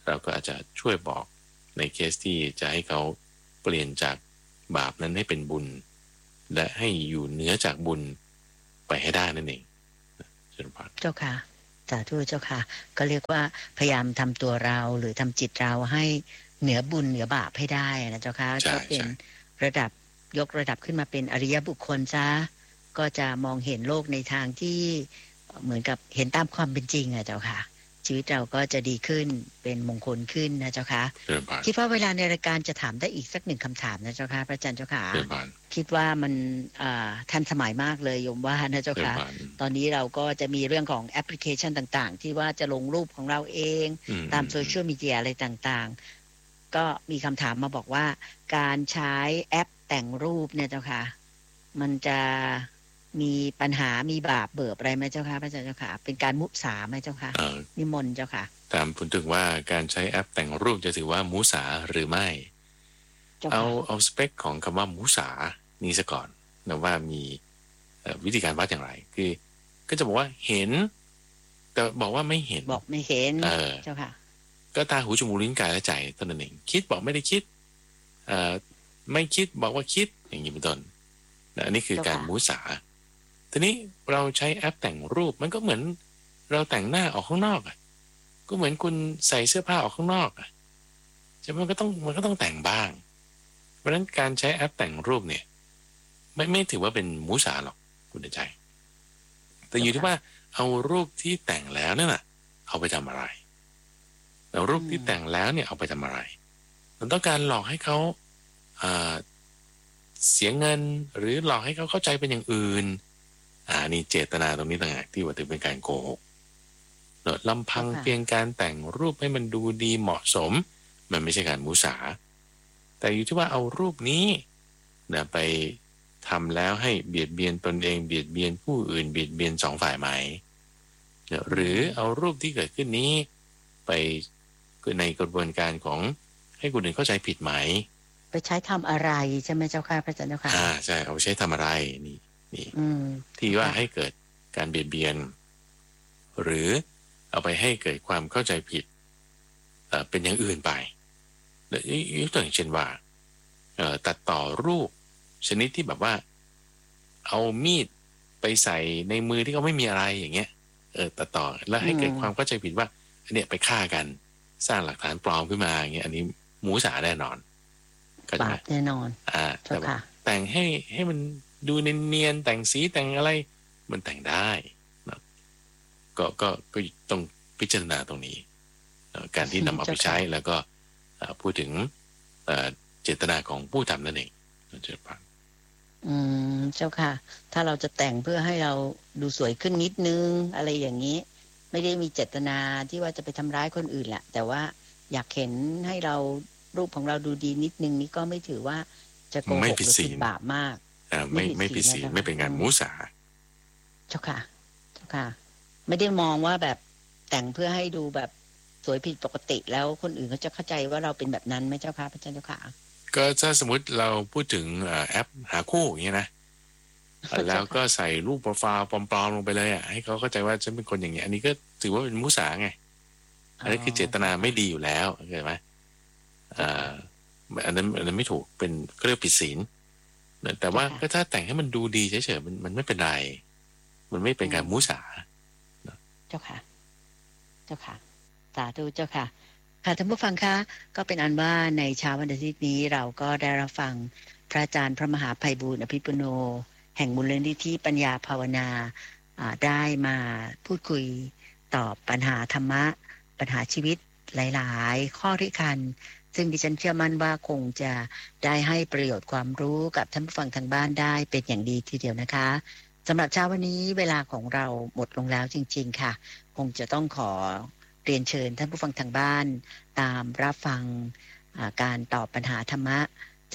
Speaker 2: เราก็อาจจะช่วยบอกในเคสที่จะให้เขาเปลี่ยนจากบาปนั้นให้เป็นบุญและให้อยู่เหนือจากบุญไปให้ได้นั่นเอง
Speaker 1: เจ้าค่ะสาธุเจ้าค่ะก็เรียกว่าพยายามทำตัวเราหรือทำจิตเราให้เหนือบุญเหนือบาปให้ได้นะเจ้าค่ะก็เป็นระดับยกระดับขึ้นมาเป็นอริยบุคคลซะก็จะมองเห็นโลกในทางที่เหมือนกับเห็นตามความเป็นจริงอะเจ้าค่ะชีวิตเราก็จะดีขึ้นเป็นมงคลขึ้นนะเจ้าค่ะคิดว่าเวลาในรายการจะถามได้อีกสักหนึ่งคำถามนะเจ้าค่ะพระอาจารย์เจ้าค่ะคิดว่ามันทันสมัยมากเลยโยมว่านะเจ้าค่ะตอนนี้เราก็จะมีเรื่องของแอปพลิเคชันต่างๆที่ว่าจะลงรูปของเราเองตามโซเชียลมีเดียอะไรต่างๆก็มีคำถามมาบอกว่าการใช้แอปแต่งรูปเนี่ยเจ้าค่ะมันจะมีปัญหามีบาปเบิบอะไรไหมเจ้าค่ะพระอาจารย์เจ้าค่ะเป็นการมุสาไหมเจ้าค่ะนิมนต์เจ้าค่ะถาม
Speaker 2: คุณถึงว่าการใช้แอปแต่งรูปจะถือว่ามุสาหรือไม่เอาเอาสเปคของคำว่ามุสานี้ซะก่อนนะว่ามีวิธีการวัดอย่างไรคือก็จะบอกว่าเห็นแต่บอกว่าไม่เห็น
Speaker 1: บอกไม่เห็นเออเจ้าค่ะ
Speaker 2: ก็ตาหูจมูกลิ้นกายและใจตนนั้นเองคิดบอกไม่ได้คิดเอ่อไม่คิดบอกว่าคิดอย่างนี้เป็นต้นอันนี้คือการมุสาทีนี้เราใช้แอปแต่งรูปมันก็เหมือนเราแต่งหน้าออกข้างนอกอ่ะก็เหมือนคุณใส่เสื้อผ้าออกข้างนอกอ่ะใช่ไหมมันก็ต้องมันก็ต้องแต่งบ้างเพราะฉะนั้นการใช้แอปแต่งรูปเนี่ยไม่ไม่ถือว่าเป็นมุสาหรอกคุณใจแต่อยู่ที่ว่าเอารูปที่แต่งแล้วนั่นน่ะเอาไปทำอะไรแล้วรูปที่แต่งแล้วเนี่ยเอาไปทำอะไรมันต้องการหลอกให้เขาอ่าเสียเงินหรือหลอกให้เขาเข้าใจเป็นอย่างอื่นอ่านี่เจตนาตรงนี้ต่างหากที่ว่าถือเป็นการโกหกเนอะลำพังเพียงการแต่งรูปให้มันดูดีเหมาะสมมันไม่ใช่การมุสาแต่อยู่ที่ว่าเอารูปนี้นะไปทำแล้วให้เบียดเบียนตนเองเบียดเบียนผู้อื่นเบียดเบียนสองฝ่ายไหมนะหรือเอารูปที่เกิดขึ้นนี้ไปในกระบวนการของให้คนอื่นเข้าใจผิดไหม
Speaker 1: ไปใช้ทำอะไรใช่ไหมเจ้าค่ะพระอาจารย์เจ้าค่ะ
Speaker 2: อ่าใช่เอาไปใช้ทำอะไรนี่นี่ที่ว่าให้เกิดการเบียดเบียนหรือเอาไปให้เกิดความเข้าใจผิดเอ่อเป็นอย่างอื่นไปยกตัวอย่างเช่นว่าเอ่อตัดต่อรูปชนิดที่แบบว่าเอามีดไปใส่ในมือที่เขาไม่มีอะไรอย่างเงี้ยเออตัดต่อแล้วให้เกิดความเข้าใจผิดว่าอันเนี้ยไปฆ่ากันสร้างหลักฐานปลอมขึ้นมาอย่างเงี้ยอันนี้มุสาแน่นอน
Speaker 1: บาปแน่นอน
Speaker 2: อ่าแต่ว่าแต่งให้ให้มันดูเนียนๆแต่งสีแต่งอะไรมันแต่งได้นะก็ก็ก็ต้องพิจารณาตรงนี้การที่นำเอาไปใช้แล้วก็พูดถึงเจตนาของผู้ทำนั่นเองเจ้าค่ะ
Speaker 1: อืมเจ้าค่ะถ้าเราจะแต่งเพื่อให้เราดูสวยขึ้นนิดนึงอะไรอย่างนี้ไม่ได้มีเจตนาที่ว่าจะไปทำร้ายคนอื่นแหละแต่ว่าอยากเห็นให้เรารูปของเราดูดีนิดนึงนี่ก็ไม่ถือว่าจะโกหกหรือผิดบาปมาก
Speaker 2: อ่าไม่ไม่ผิดศีลไม่เป็นการมุสา
Speaker 1: เจ้าค่ะเจ้าค่ะไม่ได้มองว่าแบบแต่งเพื่อให้ดูแบบสวยผิดปกติแล้วคนอื่นเขาจะเข้าใจว่าเราเป็นแบบนั้นไหมเจ้าค่ะพระอาจารย์เจ้าค่ะ
Speaker 2: ก็ถ้าสมมติเราพูดถึงแอปหาคู่อย่างเงี้ยนะแล้วก็ใส่รูปโปรไฟล์ปลอมๆลงไปเลยอ่ะให้เขาเข้าใจว่าฉันเป็นคนอย่างเงี้ยอันนี้ก็ถือว่าเป็นมุสาไงอันนี้คือเจตนาไม่ดีอยู่แล้วเข้าใจไหมอ่าอันนั้นอันนั้นไม่ถูกเป็นก็เรียกผิดศีลแต่ว่าก็ถ้าแต่งให้มันดูดีเฉยๆมันมันไม่เป็นไรมันไม่เป็นการมุสา
Speaker 1: เจ้าค่ะเจ้าค่ะสาธุเจ้าค่ะค่ะท่านผู้ฟังคะก็เป็นอันว่าในเช้าวันอาทิตย์นี้เราก็ได้รับฟังพระอาจารย์พระมหาไพบูลย์อภิปุโนแห่งมูลนิธิปัญญาภาวนาได้มาพูดคุยตอบปัญหาธรรมะปัญหาชีวิตหลายๆข้อที่คันซึ่งดิฉันเชื่อมั่นว่าคงจะได้ให้ประโยชน์ความรู้กับท่านผู้ฟังทางบ้านได้เป็นอย่างดีทีเดียวนะคะสำหรับเช้าวันนี้เวลาของเราหมดลงแล้วจริงๆค่ะคงจะต้องขอเรียนเชิญท่านผู้ฟังทางบ้านตามรับฟังการตอบปัญหาธรรมะ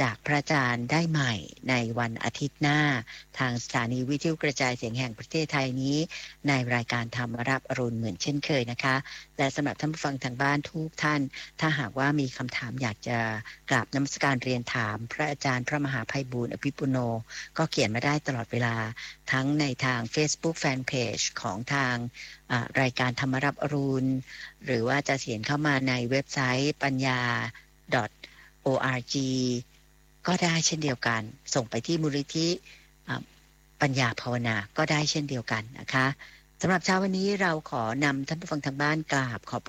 Speaker 1: จากพระอาจารย์ได้ใหม่ในวันอาทิตย์หน้าทางสถานีวิทยุกระจายเสียงแห่งประเทศไทยนี้ในรายการธรรมรับอรุณเหมือนเช่นเคยนะคะและสำหรับท่านผู้ฟังทางบ้านทุกท่านถ้าหากว่ามีคำถามอยากจะกราบนมัสการเรียนถามพระอาจารย์พระมหาไพบูลย์อภิปุโนก็เขียนมาได้ตลอดเวลาทั้งในทาง Facebook Fanpage ของทางรายการธรรมรับอรุณหรือว่าจะเขียนเข้ามาในเว็บไซต์ปัญญา .org ก็ได้เช่นเดียวกันส่งไปที่มูลนิธิปัญญาภาวนาก็ได้เช่นเดียวกันนะคะสำหรับเช้าวันนี้เราขอนำท่านผู้ฟังทางบ้านกราบขอบ